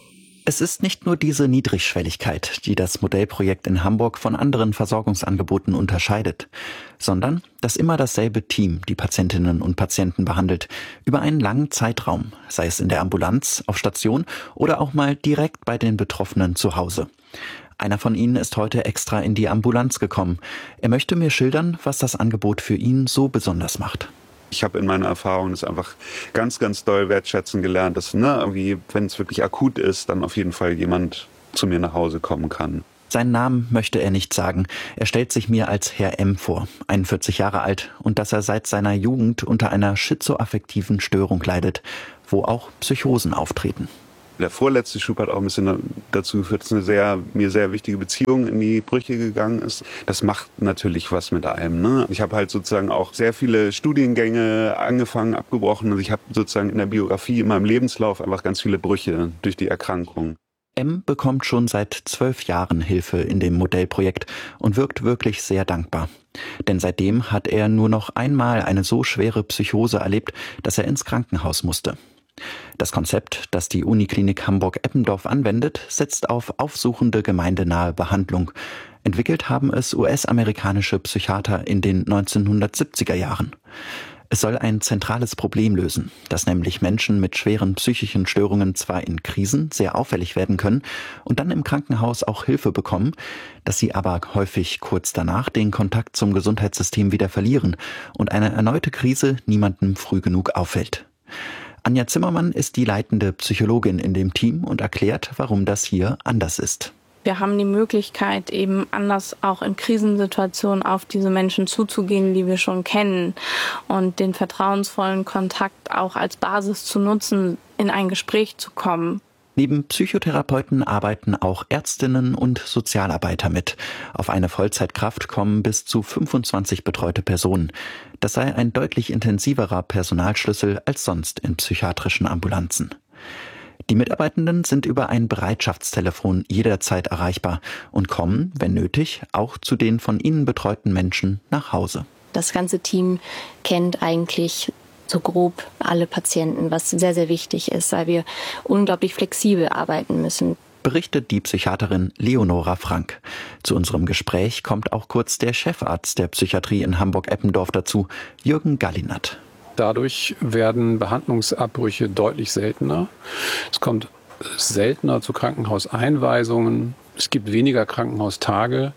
Es ist nicht nur diese Niedrigschwelligkeit, die das Modellprojekt in Hamburg von anderen Versorgungsangeboten unterscheidet, sondern dass immer dasselbe Team die Patientinnen und Patienten behandelt, über einen langen Zeitraum, sei es in der Ambulanz, auf Station oder auch mal direkt bei den Betroffenen zu Hause. Einer von ihnen ist heute extra in die Ambulanz gekommen. Er möchte mir schildern, was das Angebot für ihn so besonders macht. Ich habe in meiner Erfahrung das einfach ganz, ganz doll wertschätzen gelernt, dass, ne, irgendwie, wenn es wirklich akut ist, dann auf jeden Fall jemand zu mir nach Hause kommen kann. Seinen Namen möchte er nicht sagen. Er stellt sich mir als Herr M. vor, einundvierzig Jahre alt, und dass er seit seiner Jugend unter einer schizoaffektiven Störung leidet, wo auch Psychosen auftreten. Der vorletzte Schub hat auch ein bisschen dazu geführt, dass eine sehr, mir sehr wichtige Beziehung in die Brüche gegangen ist. Das macht natürlich was mit einem, ne? Ich habe halt sozusagen auch sehr viele Studiengänge angefangen, abgebrochen. Also ich habe sozusagen in der Biografie, in meinem Lebenslauf einfach ganz viele Brüche durch die Erkrankung. M bekommt schon seit zwölf Jahren Hilfe in dem Modellprojekt und wirkt wirklich sehr dankbar. Denn seitdem hat er nur noch einmal eine so schwere Psychose erlebt, dass er ins Krankenhaus musste. Das Konzept, das die Uniklinik Hamburg-Eppendorf anwendet, setzt auf aufsuchende gemeindenahe Behandlung. Entwickelt haben es U S-amerikanische Psychiater in den neunzehnhundertsiebziger Jahren. Es soll ein zentrales Problem lösen, dass nämlich Menschen mit schweren psychischen Störungen zwar in Krisen sehr auffällig werden können und dann im Krankenhaus auch Hilfe bekommen, dass sie aber häufig kurz danach den Kontakt zum Gesundheitssystem wieder verlieren und eine erneute Krise niemandem früh genug auffällt. Anja Zimmermann ist die leitende Psychologin in dem Team und erklärt, warum das hier anders ist. Wir haben die Möglichkeit, eben anders auch in Krisensituationen auf diese Menschen zuzugehen, die wir schon kennen, und den vertrauensvollen Kontakt auch als Basis zu nutzen, in ein Gespräch zu kommen. Neben Psychotherapeuten arbeiten auch Ärztinnen und Sozialarbeiter mit. Auf eine Vollzeitkraft kommen bis zu fünfundzwanzig betreute Personen. Das sei ein deutlich intensiverer Personalschlüssel als sonst in psychiatrischen Ambulanzen. Die Mitarbeitenden sind über ein Bereitschaftstelefon jederzeit erreichbar und kommen, wenn nötig, auch zu den von ihnen betreuten Menschen nach Hause. Das ganze Team kennt eigentlich so grob alle Patienten, was sehr, sehr wichtig ist, weil wir unglaublich flexibel arbeiten müssen. Berichtet die Psychiaterin Leonora Frank. Zu unserem Gespräch kommt auch kurz der Chefarzt der Psychiatrie in Hamburg-Eppendorf dazu, Jürgen Gallinat. Dadurch werden Behandlungsabbrüche deutlich seltener. Es kommt seltener zu Krankenhauseinweisungen. Es gibt weniger Krankenhaustage.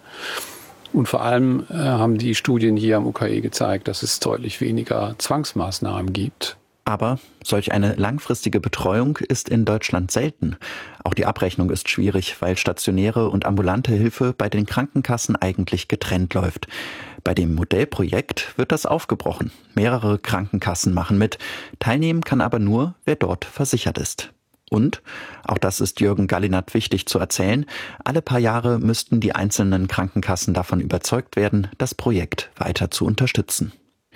Und vor allem äh, haben die Studien hier am U K E gezeigt, dass es deutlich weniger Zwangsmaßnahmen gibt. Aber solch eine langfristige Betreuung ist in Deutschland selten. Auch die Abrechnung ist schwierig, weil stationäre und ambulante Hilfe bei den Krankenkassen eigentlich getrennt läuft. Bei dem Modellprojekt wird das aufgebrochen. Mehrere Krankenkassen machen mit. Teilnehmen kann aber nur, wer dort versichert ist. Und, auch das ist Jürgen Gallinat wichtig zu erzählen, alle paar Jahre müssten die einzelnen Krankenkassen davon überzeugt werden, das Projekt weiter zu unterstützen.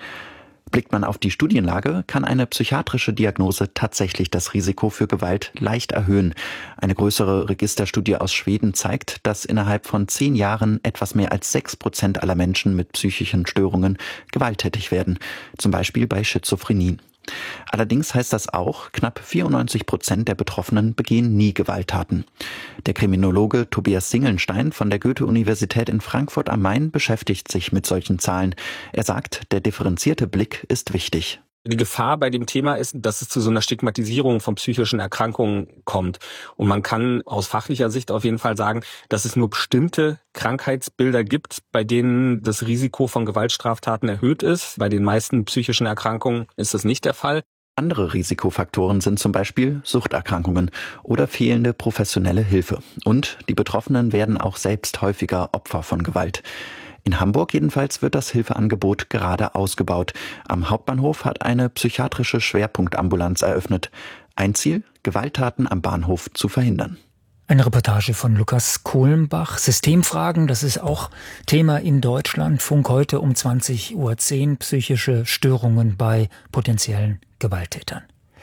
Blickt man auf die Studienlage, kann eine psychiatrische Diagnose tatsächlich das Risiko für Gewalt leicht erhöhen. Eine größere Registerstudie aus Schweden zeigt, dass innerhalb von zehn Jahren etwas mehr als sechs Prozent aller Menschen mit psychischen Störungen gewalttätig werden, zum Beispiel bei Schizophrenie. Allerdings heißt das auch, knapp vierundneunzig Prozent der Betroffenen begehen nie Gewalttaten. Der Kriminologe Tobias Singelnstein von der Goethe-Universität in Frankfurt am Main beschäftigt sich mit solchen Zahlen. Er sagt, der differenzierte Blick ist wichtig. Die Gefahr bei dem Thema ist, dass es zu so einer Stigmatisierung von psychischen Erkrankungen kommt. Und man kann aus fachlicher Sicht auf jeden Fall sagen, dass es nur bestimmte Krankheitsbilder gibt, bei denen das Risiko von Gewaltstraftaten erhöht ist. Bei den meisten psychischen Erkrankungen ist das nicht der Fall. Andere Risikofaktoren sind zum Beispiel Suchterkrankungen oder fehlende professionelle Hilfe. Und die Betroffenen werden auch selbst häufiger Opfer von Gewalt. In Hamburg jedenfalls wird das Hilfeangebot gerade ausgebaut. Am Hauptbahnhof hat eine psychiatrische Schwerpunktambulanz eröffnet. Ein Ziel, Gewalttaten am Bahnhof zu verhindern. Eine Reportage von Lukas Kohlenbach. Systemfragen, das ist auch Thema in Deutschland. Funk heute um zwanzig Uhr zehn, psychische Störungen bei potenziellen Gewalttätern.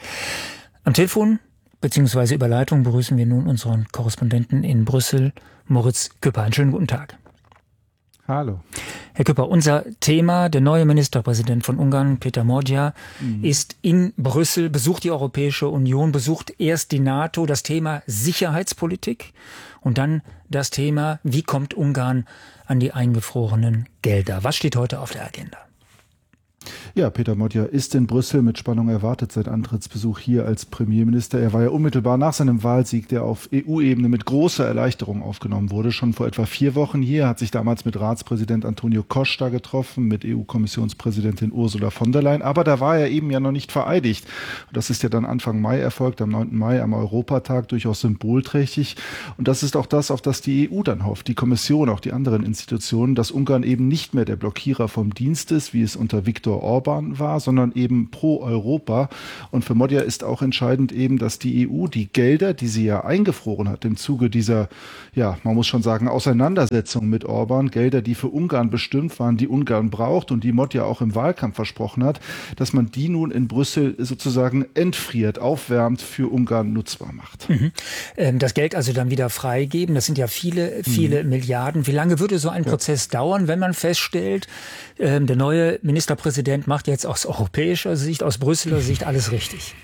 Am Telefon bzw. über Leitung begrüßen wir nun unseren Korrespondenten in Brüssel, Moritz Küpper. Einen schönen guten Tag. Hallo. Herr Küpper, unser Thema, der neue Ministerpräsident von Ungarn, Péter Magyar, mhm. ist in Brüssel, besucht die Europäische Union, besucht erst die NATO, das Thema Sicherheitspolitik und dann das Thema, wie kommt Ungarn an die eingefrorenen Gelder. Was steht heute auf der Agenda? Ja, Péter Magyar ist in Brüssel mit Spannung erwartet, sein Antrittsbesuch hier als Premierminister. Er war ja unmittelbar nach seinem Wahlsieg, der auf E U-Ebene mit großer Erleichterung aufgenommen wurde, schon vor etwa vier Wochen hier, hat sich damals mit Ratspräsident Antonio Costa getroffen, mit E U-Kommissionspräsidentin Ursula von der Leyen. Aber da war er eben ja noch nicht vereidigt. Und das ist ja dann Anfang Mai erfolgt, am neunten Mai, am Europatag, durchaus symbolträchtig. Und das ist auch das, auf das die E U dann hofft, die Kommission, auch die anderen Institutionen, dass Ungarn eben nicht mehr der Blockierer vom Dienst ist, wie es unter Viktor Orbán war, sondern eben pro Europa. Und für Magyar ist auch entscheidend eben, dass die E U die Gelder, die sie ja eingefroren hat im Zuge dieser, ja, man muss schon sagen, Auseinandersetzung mit Orbán, Gelder, die für Ungarn bestimmt waren, die Ungarn braucht und die Magyar auch im Wahlkampf versprochen hat, dass man die nun in Brüssel sozusagen entfriert, aufwärmt, für Ungarn nutzbar macht. Mhm. Das Geld also dann wieder freigeben, das sind ja viele, viele mhm. Milliarden. Wie lange würde so ein ja. Prozess dauern, wenn man feststellt, der neue Ministerpräsident macht jetzt aus europäischer Sicht, aus Brüsseler Sicht alles richtig?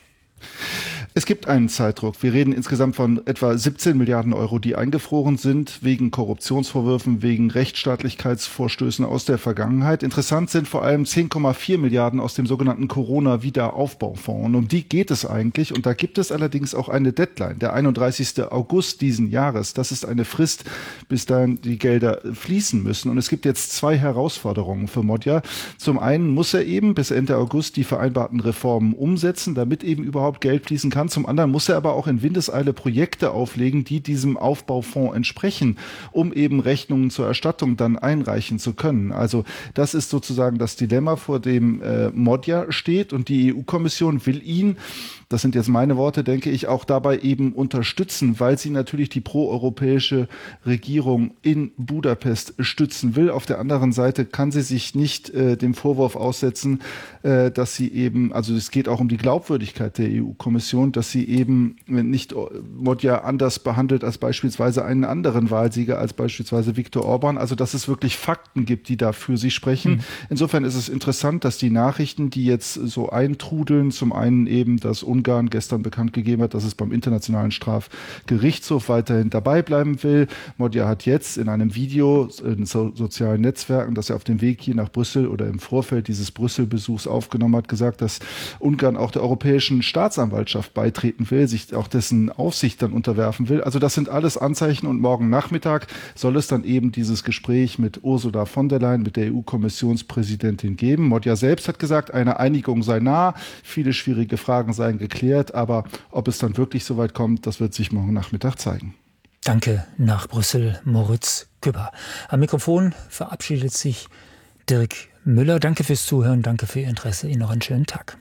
Es gibt einen Zeitdruck. Wir reden insgesamt von etwa siebzehn Milliarden Euro, die eingefroren sind, wegen Korruptionsvorwürfen, wegen Rechtsstaatlichkeitsvorstößen aus der Vergangenheit. Interessant sind vor allem zehn Komma vier Milliarden aus dem sogenannten Corona-Wiederaufbaufonds. Und um die geht es eigentlich. Und da gibt es allerdings auch eine Deadline, der einunddreißigsten August diesen Jahres. Das ist eine Frist, bis dahin die Gelder fließen müssen. Und es gibt jetzt zwei Herausforderungen für Magyar. Zum einen muss er eben bis Ende August die vereinbarten Reformen umsetzen, damit eben überhaupt Geld fließen kann. Zum anderen muss er aber auch in Windeseile Projekte auflegen, die diesem Aufbaufonds entsprechen, um eben Rechnungen zur Erstattung dann einreichen zu können. Also das ist sozusagen das Dilemma, vor dem äh, Magyar steht, und die E U-Kommission will ihn, das sind jetzt meine Worte, denke ich, auch dabei eben unterstützen, weil sie natürlich die proeuropäische Regierung in Budapest stützen will. Auf der anderen Seite kann sie sich nicht äh, dem Vorwurf aussetzen, äh, dass sie eben, also es geht auch um die Glaubwürdigkeit der E U-Kommission, dass sie eben nicht Magyar anders behandelt als beispielsweise einen anderen Wahlsieger, als beispielsweise Viktor Orbán. Also dass es wirklich Fakten gibt, die da für sie sprechen. Mhm. Insofern ist es interessant, dass die Nachrichten, die jetzt so eintrudeln, zum einen eben, dass Ungarn gestern bekannt gegeben hat, dass es beim Internationalen Strafgerichtshof weiterhin dabei bleiben will. Magyar hat jetzt in einem Video in so sozialen Netzwerken, das er auf dem Weg hier nach Brüssel oder im Vorfeld dieses Brüssel-Besuchs aufgenommen hat, gesagt, dass Ungarn auch der Europäischen Staatsanwaltschaft beitreten will, sich auch dessen Aufsicht dann unterwerfen will. Also das sind alles Anzeichen, und morgen Nachmittag soll es dann eben dieses Gespräch mit Ursula von der Leyen, mit der E U-Kommissionspräsidentin geben. Magyar selbst hat gesagt, eine Einigung sei nah, viele schwierige Fragen seien geklärt, aber ob es dann wirklich so weit kommt, das wird sich morgen Nachmittag zeigen. Danke nach Brüssel, Moritz Küpper. Am Mikrofon verabschiedet sich Dirk Müller. Danke fürs Zuhören, danke für Ihr Interesse. Ihnen noch einen schönen Tag.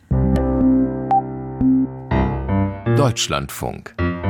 Deutschlandfunk.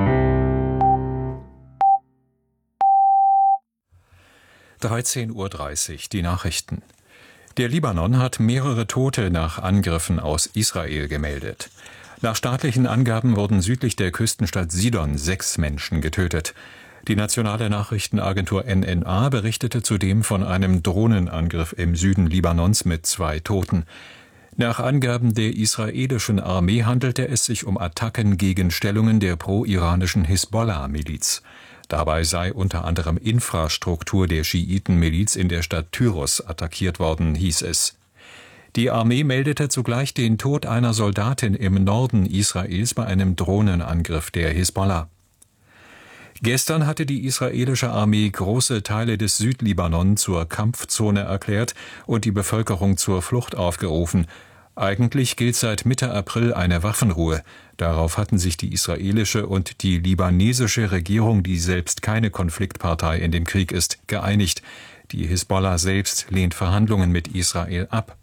dreizehn Uhr dreißig, die Nachrichten. Der Libanon hat mehrere Tote nach Angriffen aus Israel gemeldet. Nach staatlichen Angaben wurden südlich der Küstenstadt Sidon sechs Menschen getötet. Die nationale Nachrichtenagentur N N A berichtete zudem von einem Drohnenangriff im Süden Libanons mit zwei Toten. Nach Angaben der israelischen Armee handelte es sich um Attacken gegen Stellungen der pro-iranischen Hisbollah-Miliz. Dabei sei unter anderem Infrastruktur der Schiiten-Miliz in der Stadt Tyros attackiert worden, hieß es. Die Armee meldete zugleich den Tod einer Soldatin im Norden Israels bei einem Drohnenangriff der Hisbollah. Gestern hatte die israelische Armee große Teile des Südlibanon zur Kampfzone erklärt und die Bevölkerung zur Flucht aufgerufen. Eigentlich gilt seit Mitte April eine Waffenruhe. Darauf hatten sich die israelische und die libanesische Regierung, die selbst keine Konfliktpartei in dem Krieg ist, geeinigt. Die Hisbollah selbst lehnt Verhandlungen mit Israel ab.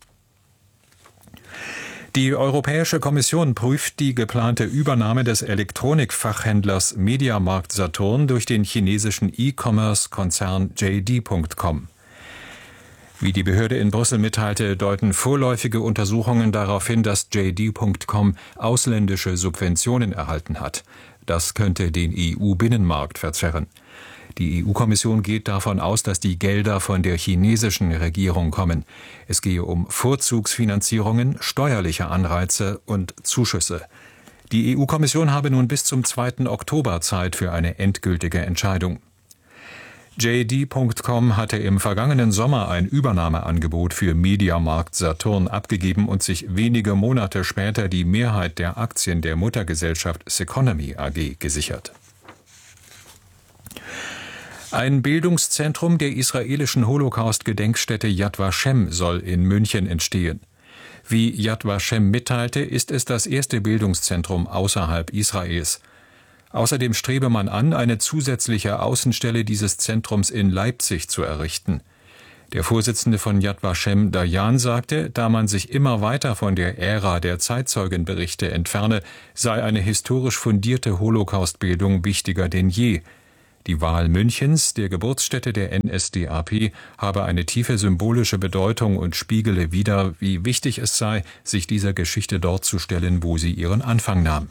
Die Europäische Kommission prüft die geplante Übernahme des Elektronikfachhändlers Mediamarkt Saturn durch den chinesischen E-Commerce-Konzern J D Punkt com. Wie die Behörde in Brüssel mitteilte, deuten vorläufige Untersuchungen darauf hin, dass J D Punkt com ausländische Subventionen erhalten hat. Das könnte den E U-Binnenmarkt verzerren. Die E U-Kommission geht davon aus, dass die Gelder von der chinesischen Regierung kommen. Es gehe um Vorzugsfinanzierungen, steuerliche Anreize und Zuschüsse. Die E U-Kommission habe nun bis zum zweiten Oktober Zeit für eine endgültige Entscheidung. J D Punkt com hatte im vergangenen Sommer ein Übernahmeangebot für Mediamarkt Saturn abgegeben und sich wenige Monate später die Mehrheit der Aktien der Muttergesellschaft Seconomy A G gesichert. Ein Bildungszentrum der israelischen Holocaust-Gedenkstätte Yad Vashem soll in München entstehen. Wie Yad Vashem mitteilte, ist es das erste Bildungszentrum außerhalb Israels. Außerdem strebe man an, eine zusätzliche Außenstelle dieses Zentrums in Leipzig zu errichten. Der Vorsitzende von Yad Vashem, Dayan, sagte, da man sich immer weiter von der Ära der Zeitzeugenberichte entferne, sei eine historisch fundierte Holocaustbildung wichtiger denn je. Die Wahl Münchens, der Geburtsstätte der N S D A P, habe eine tiefe symbolische Bedeutung und spiegele wider, wie wichtig es sei, sich dieser Geschichte dort zu stellen, wo sie ihren Anfang nahm.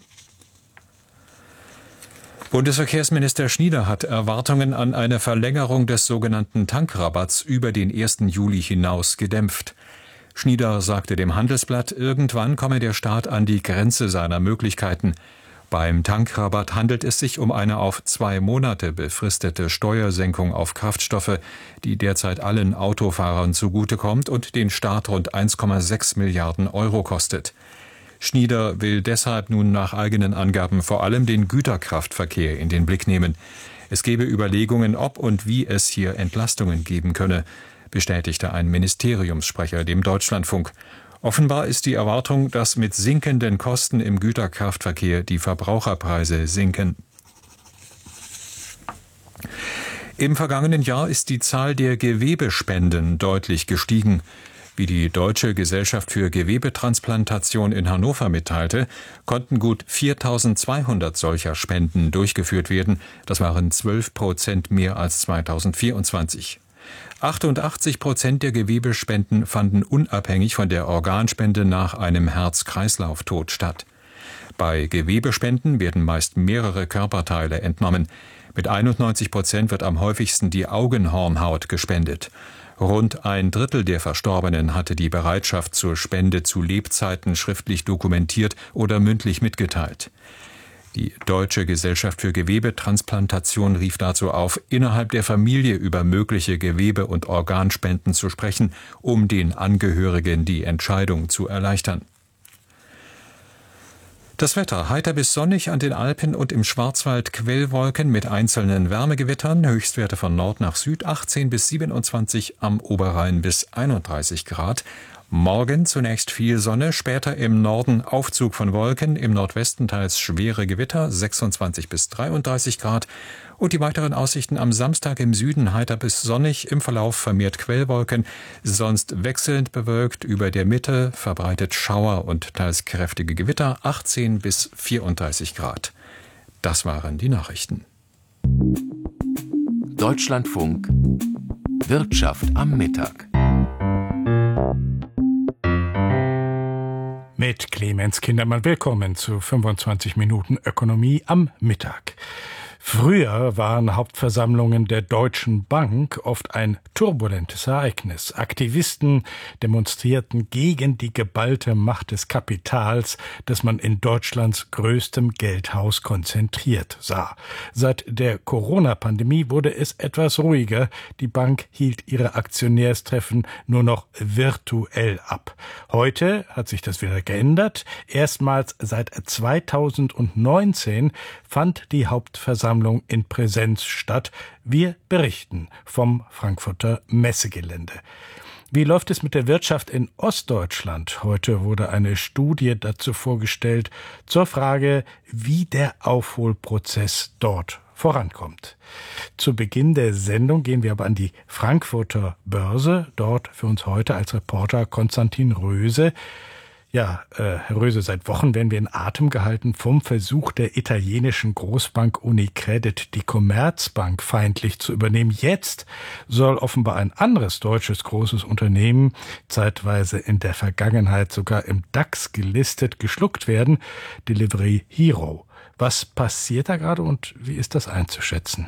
Bundesverkehrsminister Schnieder hat Erwartungen an eine Verlängerung des sogenannten Tankrabatts über den ersten Juli hinaus gedämpft. Schnieder sagte dem Handelsblatt, irgendwann komme der Staat an die Grenze seiner Möglichkeiten. Beim Tankrabatt handelt es sich um eine auf zwei Monate befristete Steuersenkung auf Kraftstoffe, die derzeit allen Autofahrern zugutekommt und den Staat rund eins Komma sechs Milliarden Euro kostet. Schnieder will deshalb nun nach eigenen Angaben vor allem den Güterkraftverkehr in den Blick nehmen. Es gebe Überlegungen, ob und wie es hier Entlastungen geben könne, bestätigte ein Ministeriumssprecher dem Deutschlandfunk. Offenbar ist die Erwartung, dass mit sinkenden Kosten im Güterkraftverkehr die Verbraucherpreise sinken. Im vergangenen Jahr ist die Zahl der Gewebespenden deutlich gestiegen. Wie die Deutsche Gesellschaft für Gewebetransplantation in Hannover mitteilte, konnten gut viertausendzweihundert solcher Spenden durchgeführt werden. Das waren zwölf Prozent mehr als zweitausendvierundzwanzig. achtundachtzig Prozent der Gewebespenden fanden unabhängig von der Organspende nach einem Herz-Kreislauf-Tod statt. Bei Gewebespenden werden meist mehrere Körperteile entnommen. Mit einundneunzig Prozent wird am häufigsten die Augenhornhaut gespendet. Rund ein Drittel der Verstorbenen hatte die Bereitschaft zur Spende zu Lebzeiten schriftlich dokumentiert oder mündlich mitgeteilt. Die Deutsche Gesellschaft für Gewebetransplantation rief dazu auf, innerhalb der Familie über mögliche Gewebe- und Organspenden zu sprechen, um den Angehörigen die Entscheidung zu erleichtern. Das Wetter: heiter bis sonnig an den Alpen und im Schwarzwald Quellwolken mit einzelnen Wärmegewittern, Höchstwerte von Nord nach Süd achtzehn bis siebenundzwanzig, am Oberrhein bis einunddreißig Grad. Morgen zunächst viel Sonne, später im Norden Aufzug von Wolken, im Nordwesten teils schwere Gewitter, sechsundzwanzig bis dreiunddreißig Grad. Und die weiteren Aussichten: am Samstag im Süden heiter bis sonnig, im Verlauf vermehrt Quellwolken, sonst wechselnd bewölkt, über der Mitte verbreitet Schauer und teils kräftige Gewitter, achtzehn bis vierunddreißig Grad. Das waren die Nachrichten. Deutschlandfunk Wirtschaft am Mittag. Mit Clemens Kindermann willkommen zu fünfundzwanzig Minuten Ökonomie am Mittag. Früher waren Hauptversammlungen der Deutschen Bank oft ein turbulentes Ereignis. Aktivisten demonstrierten gegen die geballte Macht des Kapitals, das man in Deutschlands größtem Geldhaus konzentriert sah. Seit der Corona-Pandemie wurde es etwas ruhiger. Die Bank hielt ihre Aktionärstreffen nur noch virtuell ab. Heute hat sich das wieder geändert. Erstmals seit zweitausendneunzehn fand die Hauptversammlung in Präsenz statt. Wir berichten vom Frankfurter Messegelände. Wie läuft es mit der Wirtschaft in Ostdeutschland? Heute wurde eine Studie dazu vorgestellt, zur Frage, wie der Aufholprozess dort vorankommt. Zu Beginn der Sendung gehen wir aber an die Frankfurter Börse. Dort für uns heute als Reporter Konstantin Röse. Ja, äh, Herr Röse, seit Wochen werden wir in Atem gehalten vom Versuch der italienischen Großbank Unicredit, die Commerzbank feindlich zu übernehmen. Jetzt soll offenbar ein anderes deutsches großes Unternehmen, zeitweise in der Vergangenheit sogar im DAX gelistet, geschluckt werden, Delivery Hero. Was passiert da gerade und wie ist das einzuschätzen?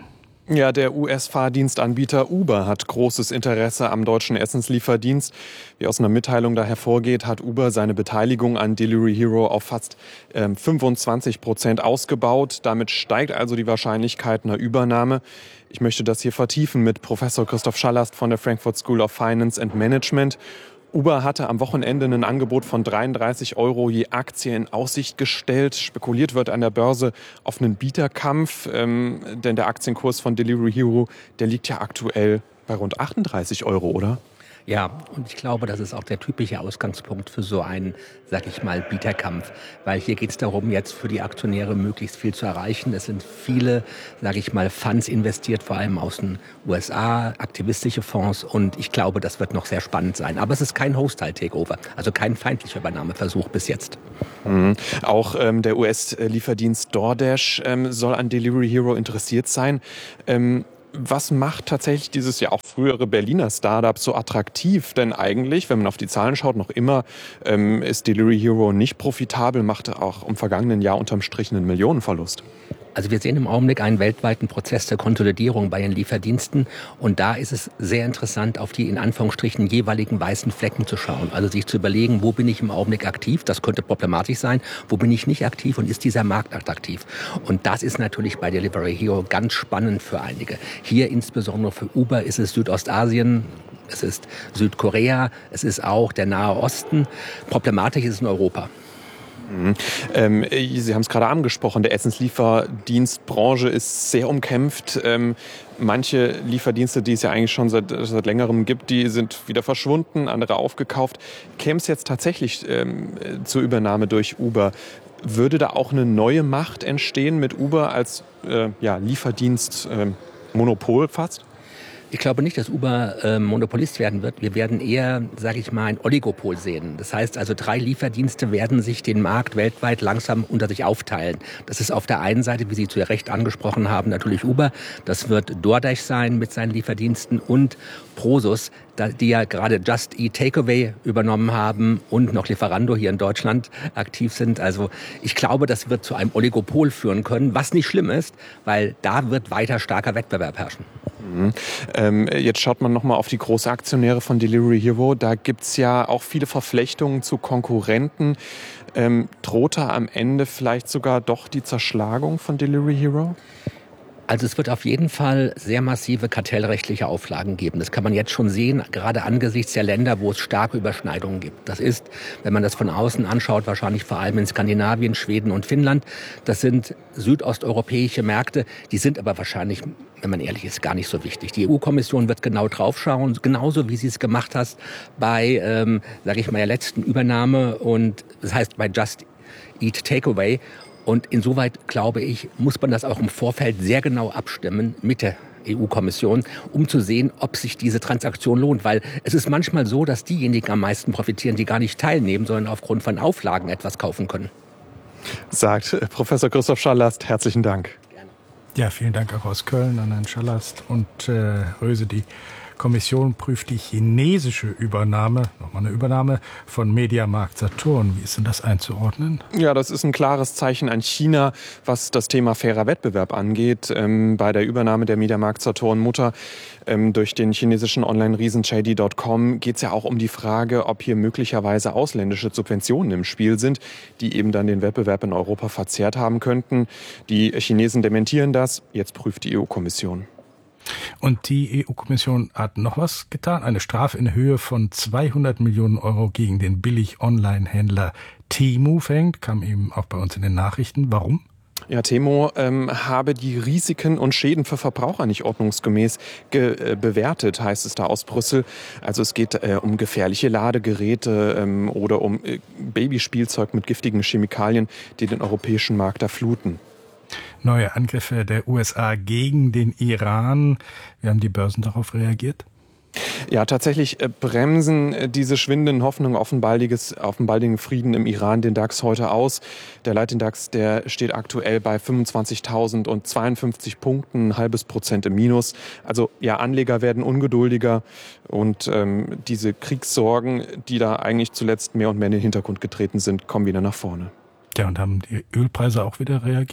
Ja, der U S-Fahrdienstanbieter Uber hat großes Interesse am deutschen Essenslieferdienst. Wie aus einer Mitteilung da hervorgeht, hat Uber seine Beteiligung an Delivery Hero auf fast äh, fünfundzwanzig Prozent ausgebaut. Damit steigt also die Wahrscheinlichkeit einer Übernahme. Ich möchte das hier vertiefen mit Professor Christoph Schallast von der Frankfurt School of Finance and Management. Uber hatte am Wochenende ein Angebot von dreiunddreißig Euro je Aktie in Aussicht gestellt. Spekuliert wird an der Börse auf einen Bieterkampf, ähm, denn der Aktienkurs von Delivery Hero, der liegt ja aktuell bei rund achtunddreißig Euro, oder? Ja, und ich glaube, das ist auch der typische Ausgangspunkt für so einen, sag ich mal, Bieterkampf. Weil hier geht es darum, jetzt für die Aktionäre möglichst viel zu erreichen. Es sind viele, sag ich mal, Funds investiert, vor allem aus den U S A, aktivistische Fonds. Und ich glaube, das wird noch sehr spannend sein. Aber es ist kein Hostile-Takeover, also kein feindlicher Übernahmeversuch bis jetzt. Mhm. Auch ähm, der U S-Lieferdienst DoorDash ähm, soll an Delivery Hero interessiert sein. Ähm, Was macht tatsächlich dieses ja auch frühere Berliner Startup so attraktiv? Denn eigentlich, wenn man auf die Zahlen schaut, noch immer ähm, ist Delivery Hero nicht profitabel, macht auch im vergangenen Jahr unterm Strich einen Millionenverlust. Also wir sehen im Augenblick einen weltweiten Prozess der Konsolidierung bei den Lieferdiensten. Und da ist es sehr interessant, auf die in Anführungsstrichen jeweiligen weißen Flecken zu schauen. Also sich zu überlegen, wo bin ich im Augenblick aktiv? Das könnte problematisch sein. Wo bin ich nicht aktiv und ist dieser Markt attraktiv? Und das ist natürlich bei Delivery Hero ganz spannend für einige. Hier insbesondere für Uber ist es Südostasien. Es ist Südkorea, es ist auch der Nahe Osten. Problematisch ist es in Europa. Mhm. Ähm, Sie haben es gerade angesprochen, der Essenslieferdienstbranche ist sehr umkämpft. Ähm, manche Lieferdienste, die es ja eigentlich schon seit, seit längerem gibt, die sind wieder verschwunden, andere aufgekauft. Käme es jetzt tatsächlich ähm, zur Übernahme durch Uber, würde da auch eine neue Macht entstehen mit Uber als äh, ja, Lieferdienstmonopol äh, fast? Ich glaube nicht, dass Uber äh, Monopolist werden wird. Wir werden eher, sage ich mal, ein Oligopol sehen. Das heißt also, drei Lieferdienste werden sich den Markt weltweit langsam unter sich aufteilen. Das ist auf der einen Seite, wie Sie zu Recht angesprochen haben, natürlich Uber. Das wird DoorDash sein mit seinen Lieferdiensten und Prosus, die ja gerade Just Eat Takeaway übernommen haben und noch Lieferando hier in Deutschland aktiv sind. Also ich glaube, das wird zu einem Oligopol führen können, was nicht schlimm ist, weil da wird weiter starker Wettbewerb herrschen. Mhm. Ähm, jetzt schaut man nochmal auf die Großaktionäre von Delivery Hero. Da gibt's ja auch viele Verflechtungen zu Konkurrenten. Ähm, droht da am Ende vielleicht sogar doch die Zerschlagung von Delivery Hero? Also es wird auf jeden Fall sehr massive kartellrechtliche Auflagen geben. Das kann man jetzt schon sehen, gerade angesichts der Länder, wo es starke Überschneidungen gibt. Das ist, wenn man das von außen anschaut, wahrscheinlich vor allem in Skandinavien, Schweden und Finnland. Das sind südosteuropäische Märkte, die sind aber wahrscheinlich, wenn man ehrlich ist, gar nicht so wichtig. Die E U-Kommission wird genau draufschauen, genauso wie sie es gemacht hat bei, ähm, sage ich mal, der letzten Übernahme und das heißt bei Just Eat Takeaway. Und insoweit, glaube ich, muss man das auch im Vorfeld sehr genau abstimmen mit der E U-Kommission, um zu sehen, ob sich diese Transaktion lohnt. Weil es ist manchmal so, dass diejenigen am meisten profitieren, die gar nicht teilnehmen, sondern aufgrund von Auflagen etwas kaufen können. Sagt Professor Christoph Schallast. Herzlichen Dank. Gerne. Ja, vielen Dank auch aus Köln an Herrn Schallast und äh, Röse, die Kommission prüft die chinesische Übernahme, nochmal eine Übernahme von Mediamarkt Saturn. Wie ist denn das einzuordnen? Ja, das ist ein klares Zeichen an China, was das Thema fairer Wettbewerb angeht. Ähm, bei der Übernahme der Mediamarkt Saturn Mutter ähm, durch den chinesischen Online-Riesen J D Punkt com geht es ja auch um die Frage, ob hier möglicherweise ausländische Subventionen im Spiel sind, die eben dann den Wettbewerb in Europa verzerrt haben könnten. Die Chinesen dementieren das. Jetzt prüft die E U-Kommission. Und die E U-Kommission hat noch was getan. Eine Strafe in Höhe von zweihundert Millionen Euro gegen den Billig-Online-Händler Temu verhängt. Kam eben auch bei uns in den Nachrichten. Warum? Ja, Temu ähm, habe die Risiken und Schäden für Verbraucher nicht ordnungsgemäß ge- äh, bewertet, heißt es da aus Brüssel. Also es geht äh, um gefährliche Ladegeräte ähm, oder um äh, Babyspielzeug mit giftigen Chemikalien, die den europäischen Markt erfluten. Neue Angriffe der U S A gegen den Iran. Wie haben die Börsen darauf reagiert? Ja, tatsächlich bremsen diese schwindenden Hoffnungen auf einen, baldiges, auf einen baldigen Frieden im Iran den DAX heute aus. Der Leitindex, der steht aktuell bei fünfundzwanzigtausendzweiundfünfzig Punkten, ein halbes Prozent im Minus. Also ja, Anleger werden ungeduldiger und ähm, diese Kriegssorgen, die da eigentlich zuletzt mehr und mehr in den Hintergrund getreten sind, kommen wieder nach vorne. Ja, und haben die Ölpreise auch wieder reagiert?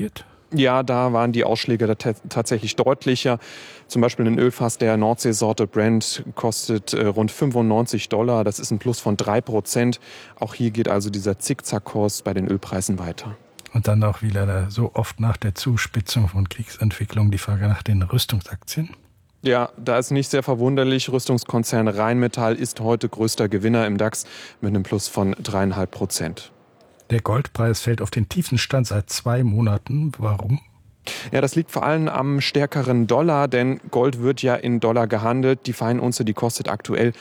Ja, da waren die Ausschläge da t- tatsächlich deutlicher. Zum Beispiel ein Ölfass der Nordseesorte Brent kostet äh, rund fünfundneunzig Dollar. Das ist ein Plus von drei Prozent. Auch hier geht also dieser Zickzackkurs bei den Ölpreisen weiter. Und dann auch wieder so oft nach der Zuspitzung von Kriegsentwicklung die Frage nach den Rüstungsaktien. Ja, da ist nicht sehr verwunderlich. Rüstungskonzern Rheinmetall ist heute größter Gewinner im DAX mit einem Plus von dreieinhalb Prozent. Der Goldpreis fällt auf den tiefsten Stand seit zwei Monaten. Warum? Ja, das liegt vor allem am stärkeren Dollar, denn Gold wird ja in Dollar gehandelt. Die Feinunze, die kostet aktuell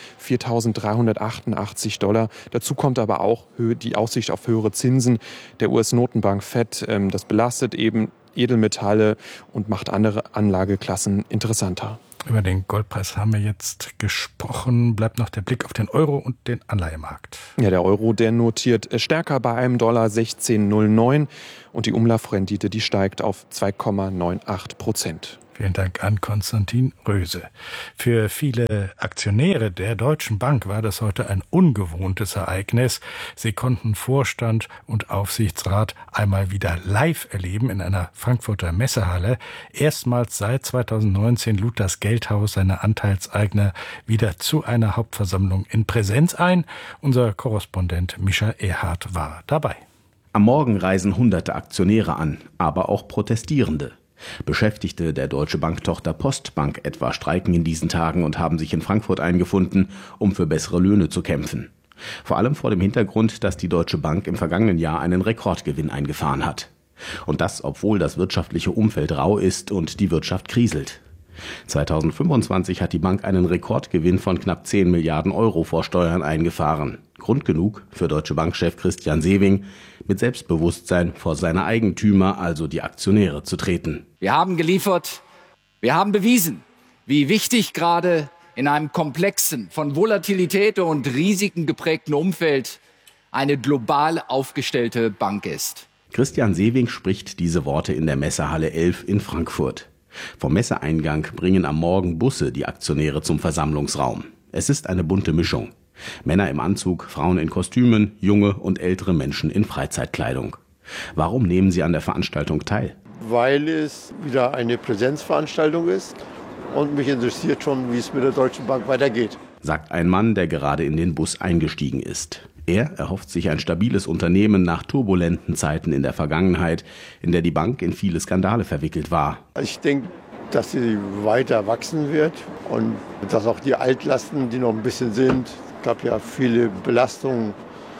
viertausenddreihundertachtundachtzig Dollar. Dazu kommt aber auch die Aussicht auf höhere Zinsen der U S-Notenbank Fed. Das belastet eben Edelmetalle und macht andere Anlageklassen interessanter. Über den Goldpreis haben wir jetzt gesprochen. Bleibt noch der Blick auf den Euro und den Anleihemarkt. Ja, der Euro, der notiert stärker bei einem Dollar sechzehn Komma null neun und die Umlaufrendite, die steigt auf zwei Komma achtundneunzig Prozent. Vielen Dank an Konstantin Röse. Für viele Aktionäre der Deutschen Bank war das heute ein ungewohntes Ereignis. Sie konnten Vorstand und Aufsichtsrat einmal wieder live erleben in einer Frankfurter Messehalle. Erstmals seit zweitausendneunzehn lud das Geldhaus seine Anteilseigner wieder zu einer Hauptversammlung in Präsenz ein. Unser Korrespondent Mischa Erhardt war dabei. Am Morgen reisen hunderte Aktionäre an, aber auch Protestierende. Beschäftigte der Deutsche Bank-Tochter Postbank etwa streiken in diesen Tagen und haben sich in Frankfurt eingefunden, um für bessere Löhne zu kämpfen. Vor allem vor dem Hintergrund, dass die Deutsche Bank im vergangenen Jahr einen Rekordgewinn eingefahren hat. Und das, obwohl das wirtschaftliche Umfeld rau ist und die Wirtschaft kriselt. zweitausendfünfundzwanzig hat die Bank einen Rekordgewinn von knapp zehn Milliarden Euro vor Steuern eingefahren. Grund genug für Deutsche Bank-Chef Christian Sewing, mit Selbstbewusstsein vor seine Eigentümer, also die Aktionäre, zu treten. Wir haben geliefert, wir haben bewiesen, wie wichtig gerade in einem komplexen, von Volatilität und Risiken geprägten Umfeld eine global aufgestellte Bank ist. Christian Sewing spricht diese Worte in der Messehalle elf in Frankfurt. Vom Messeeingang bringen am Morgen Busse die Aktionäre zum Versammlungsraum. Es ist eine bunte Mischung. Männer im Anzug, Frauen in Kostümen, junge und ältere Menschen in Freizeitkleidung. Warum nehmen sie an der Veranstaltung teil? Weil es wieder eine Präsenzveranstaltung ist und mich interessiert schon, wie es mit der Deutschen Bank weitergeht. Sagt ein Mann, der gerade in den Bus eingestiegen ist. Er erhofft sich ein stabiles Unternehmen nach turbulenten Zeiten in der Vergangenheit, in der die Bank in viele Skandale verwickelt war. Ich denke, dass sie weiter wachsen wird und dass auch die Altlasten, die noch ein bisschen sind, es gab ja viele Belastungen,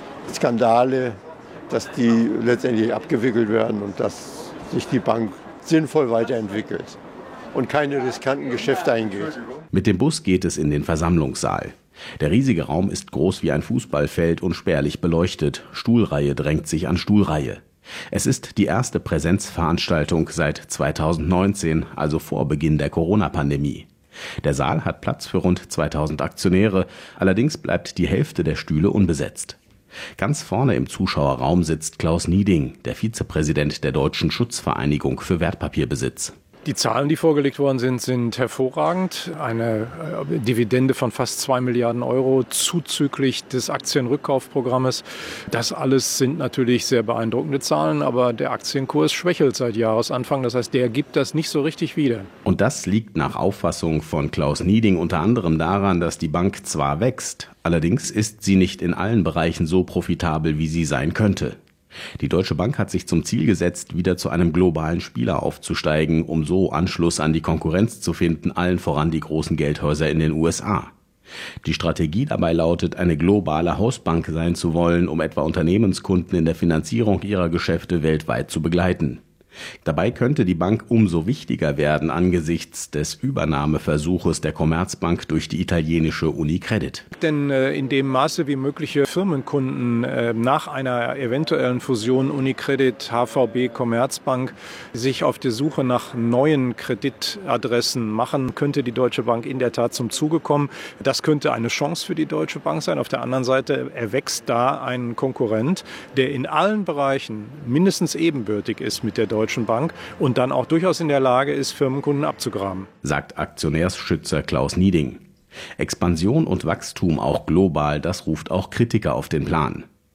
Skandale, dass die letztendlich abgewickelt werden und dass sich die Bank sinnvoll weiterentwickelt und keine riskanten Geschäfte eingeht. Mit dem Bus geht es in den Versammlungssaal. Der riesige Raum ist groß wie ein Fußballfeld und spärlich beleuchtet. Stuhlreihe drängt sich an Stuhlreihe. Es ist die erste Präsenzveranstaltung seit zweitausendneunzehn, also vor Beginn der Corona-Pandemie. Der Saal hat Platz für rund zweitausend Aktionäre, allerdings bleibt die Hälfte der Stühle unbesetzt. Ganz vorne im Zuschauerraum sitzt Klaus Nieding, der Vizepräsident der Deutschen Schutzvereinigung für Wertpapierbesitz. Die Zahlen, die vorgelegt worden sind, sind hervorragend. Eine äh, Dividende von fast zwei Milliarden Euro zuzüglich des Aktienrückkaufprogrammes. Das alles sind natürlich sehr beeindruckende Zahlen, aber der Aktienkurs schwächelt seit Jahresanfang. Das heißt, der gibt das nicht so richtig wieder. Und das liegt nach Auffassung von Klaus Nieding unter anderem daran, dass die Bank zwar wächst, allerdings ist sie nicht in allen Bereichen so profitabel, wie sie sein könnte. Die Deutsche Bank hat sich zum Ziel gesetzt, wieder zu einem globalen Spieler aufzusteigen, um so Anschluss an die Konkurrenz zu finden, allen voran die großen Geldhäuser in den U S A. Die Strategie dabei lautet, eine globale Hausbank sein zu wollen, um etwa Unternehmenskunden in der Finanzierung ihrer Geschäfte weltweit zu begleiten. Dabei könnte die Bank umso wichtiger werden angesichts des Übernahmeversuches der Commerzbank durch die italienische Unicredit. Denn äh, in dem Maße, wie mögliche Firmenkunden äh, nach einer eventuellen Fusion Unicredit, H V B, Commerzbank sich auf die Suche nach neuen Kreditadressen machen, könnte die Deutsche Bank in der Tat zum Zuge kommen. Das könnte eine Chance für die Deutsche Bank sein. Auf der anderen Seite erwächst da ein Konkurrent, der in allen Bereichen mindestens ebenbürtig ist mit der Deutschen Deutschen Bank und dann auch durchaus in der Lage ist, Firmenkunden abzugraben. Sagt Aktionärsschützer Klaus Nieding. Expansion und Wachstum auch global, das ruft auch Kritiker auf den Plan.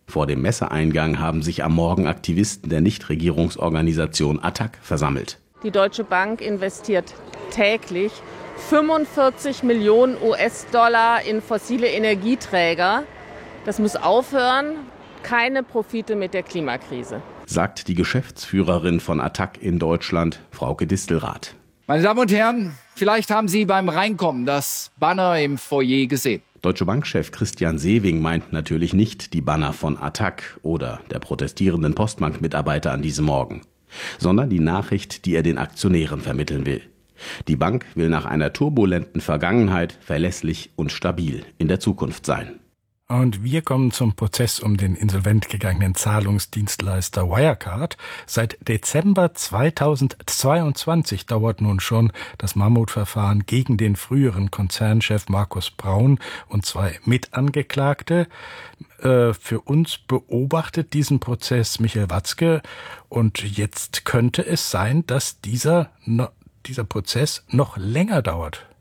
Vor dem Messeeingang haben sich am Morgen Aktivisten der Nichtregierungsorganisation Attac versammelt. Die Deutsche Bank investiert täglich fünfundvierzig Millionen U S-Dollar in fossile Energieträger. Das muss aufhören. Keine Profite mit der Klimakrise, sagt die Geschäftsführerin von Attac in Deutschland, Frauke Distelrath. Meine Damen und Herren, vielleicht haben Sie beim Reinkommen das Banner im Foyer gesehen. Deutsche Bank-Chef Christian Sewing meint natürlich nicht die Banner von Attac oder der protestierenden Postbank-Mitarbeiter an diesem Morgen, sondern die Nachricht, die er den Aktionären vermitteln will. Die Bank will nach einer turbulenten Vergangenheit verlässlich und stabil in der Zukunft sein. Und wir kommen zum Prozess um den insolvent gegangenen Zahlungsdienstleister Wirecard. Seit Dezember zweitausendzweiundzwanzig dauert nun schon das Mammutverfahren gegen den früheren Konzernchef Markus Braun und zwei Mitangeklagte. Äh, für uns beobachtet diesen Prozess Michael Watzke. Und jetzt könnte es sein, dass dieser, dieser Prozess noch länger dauert.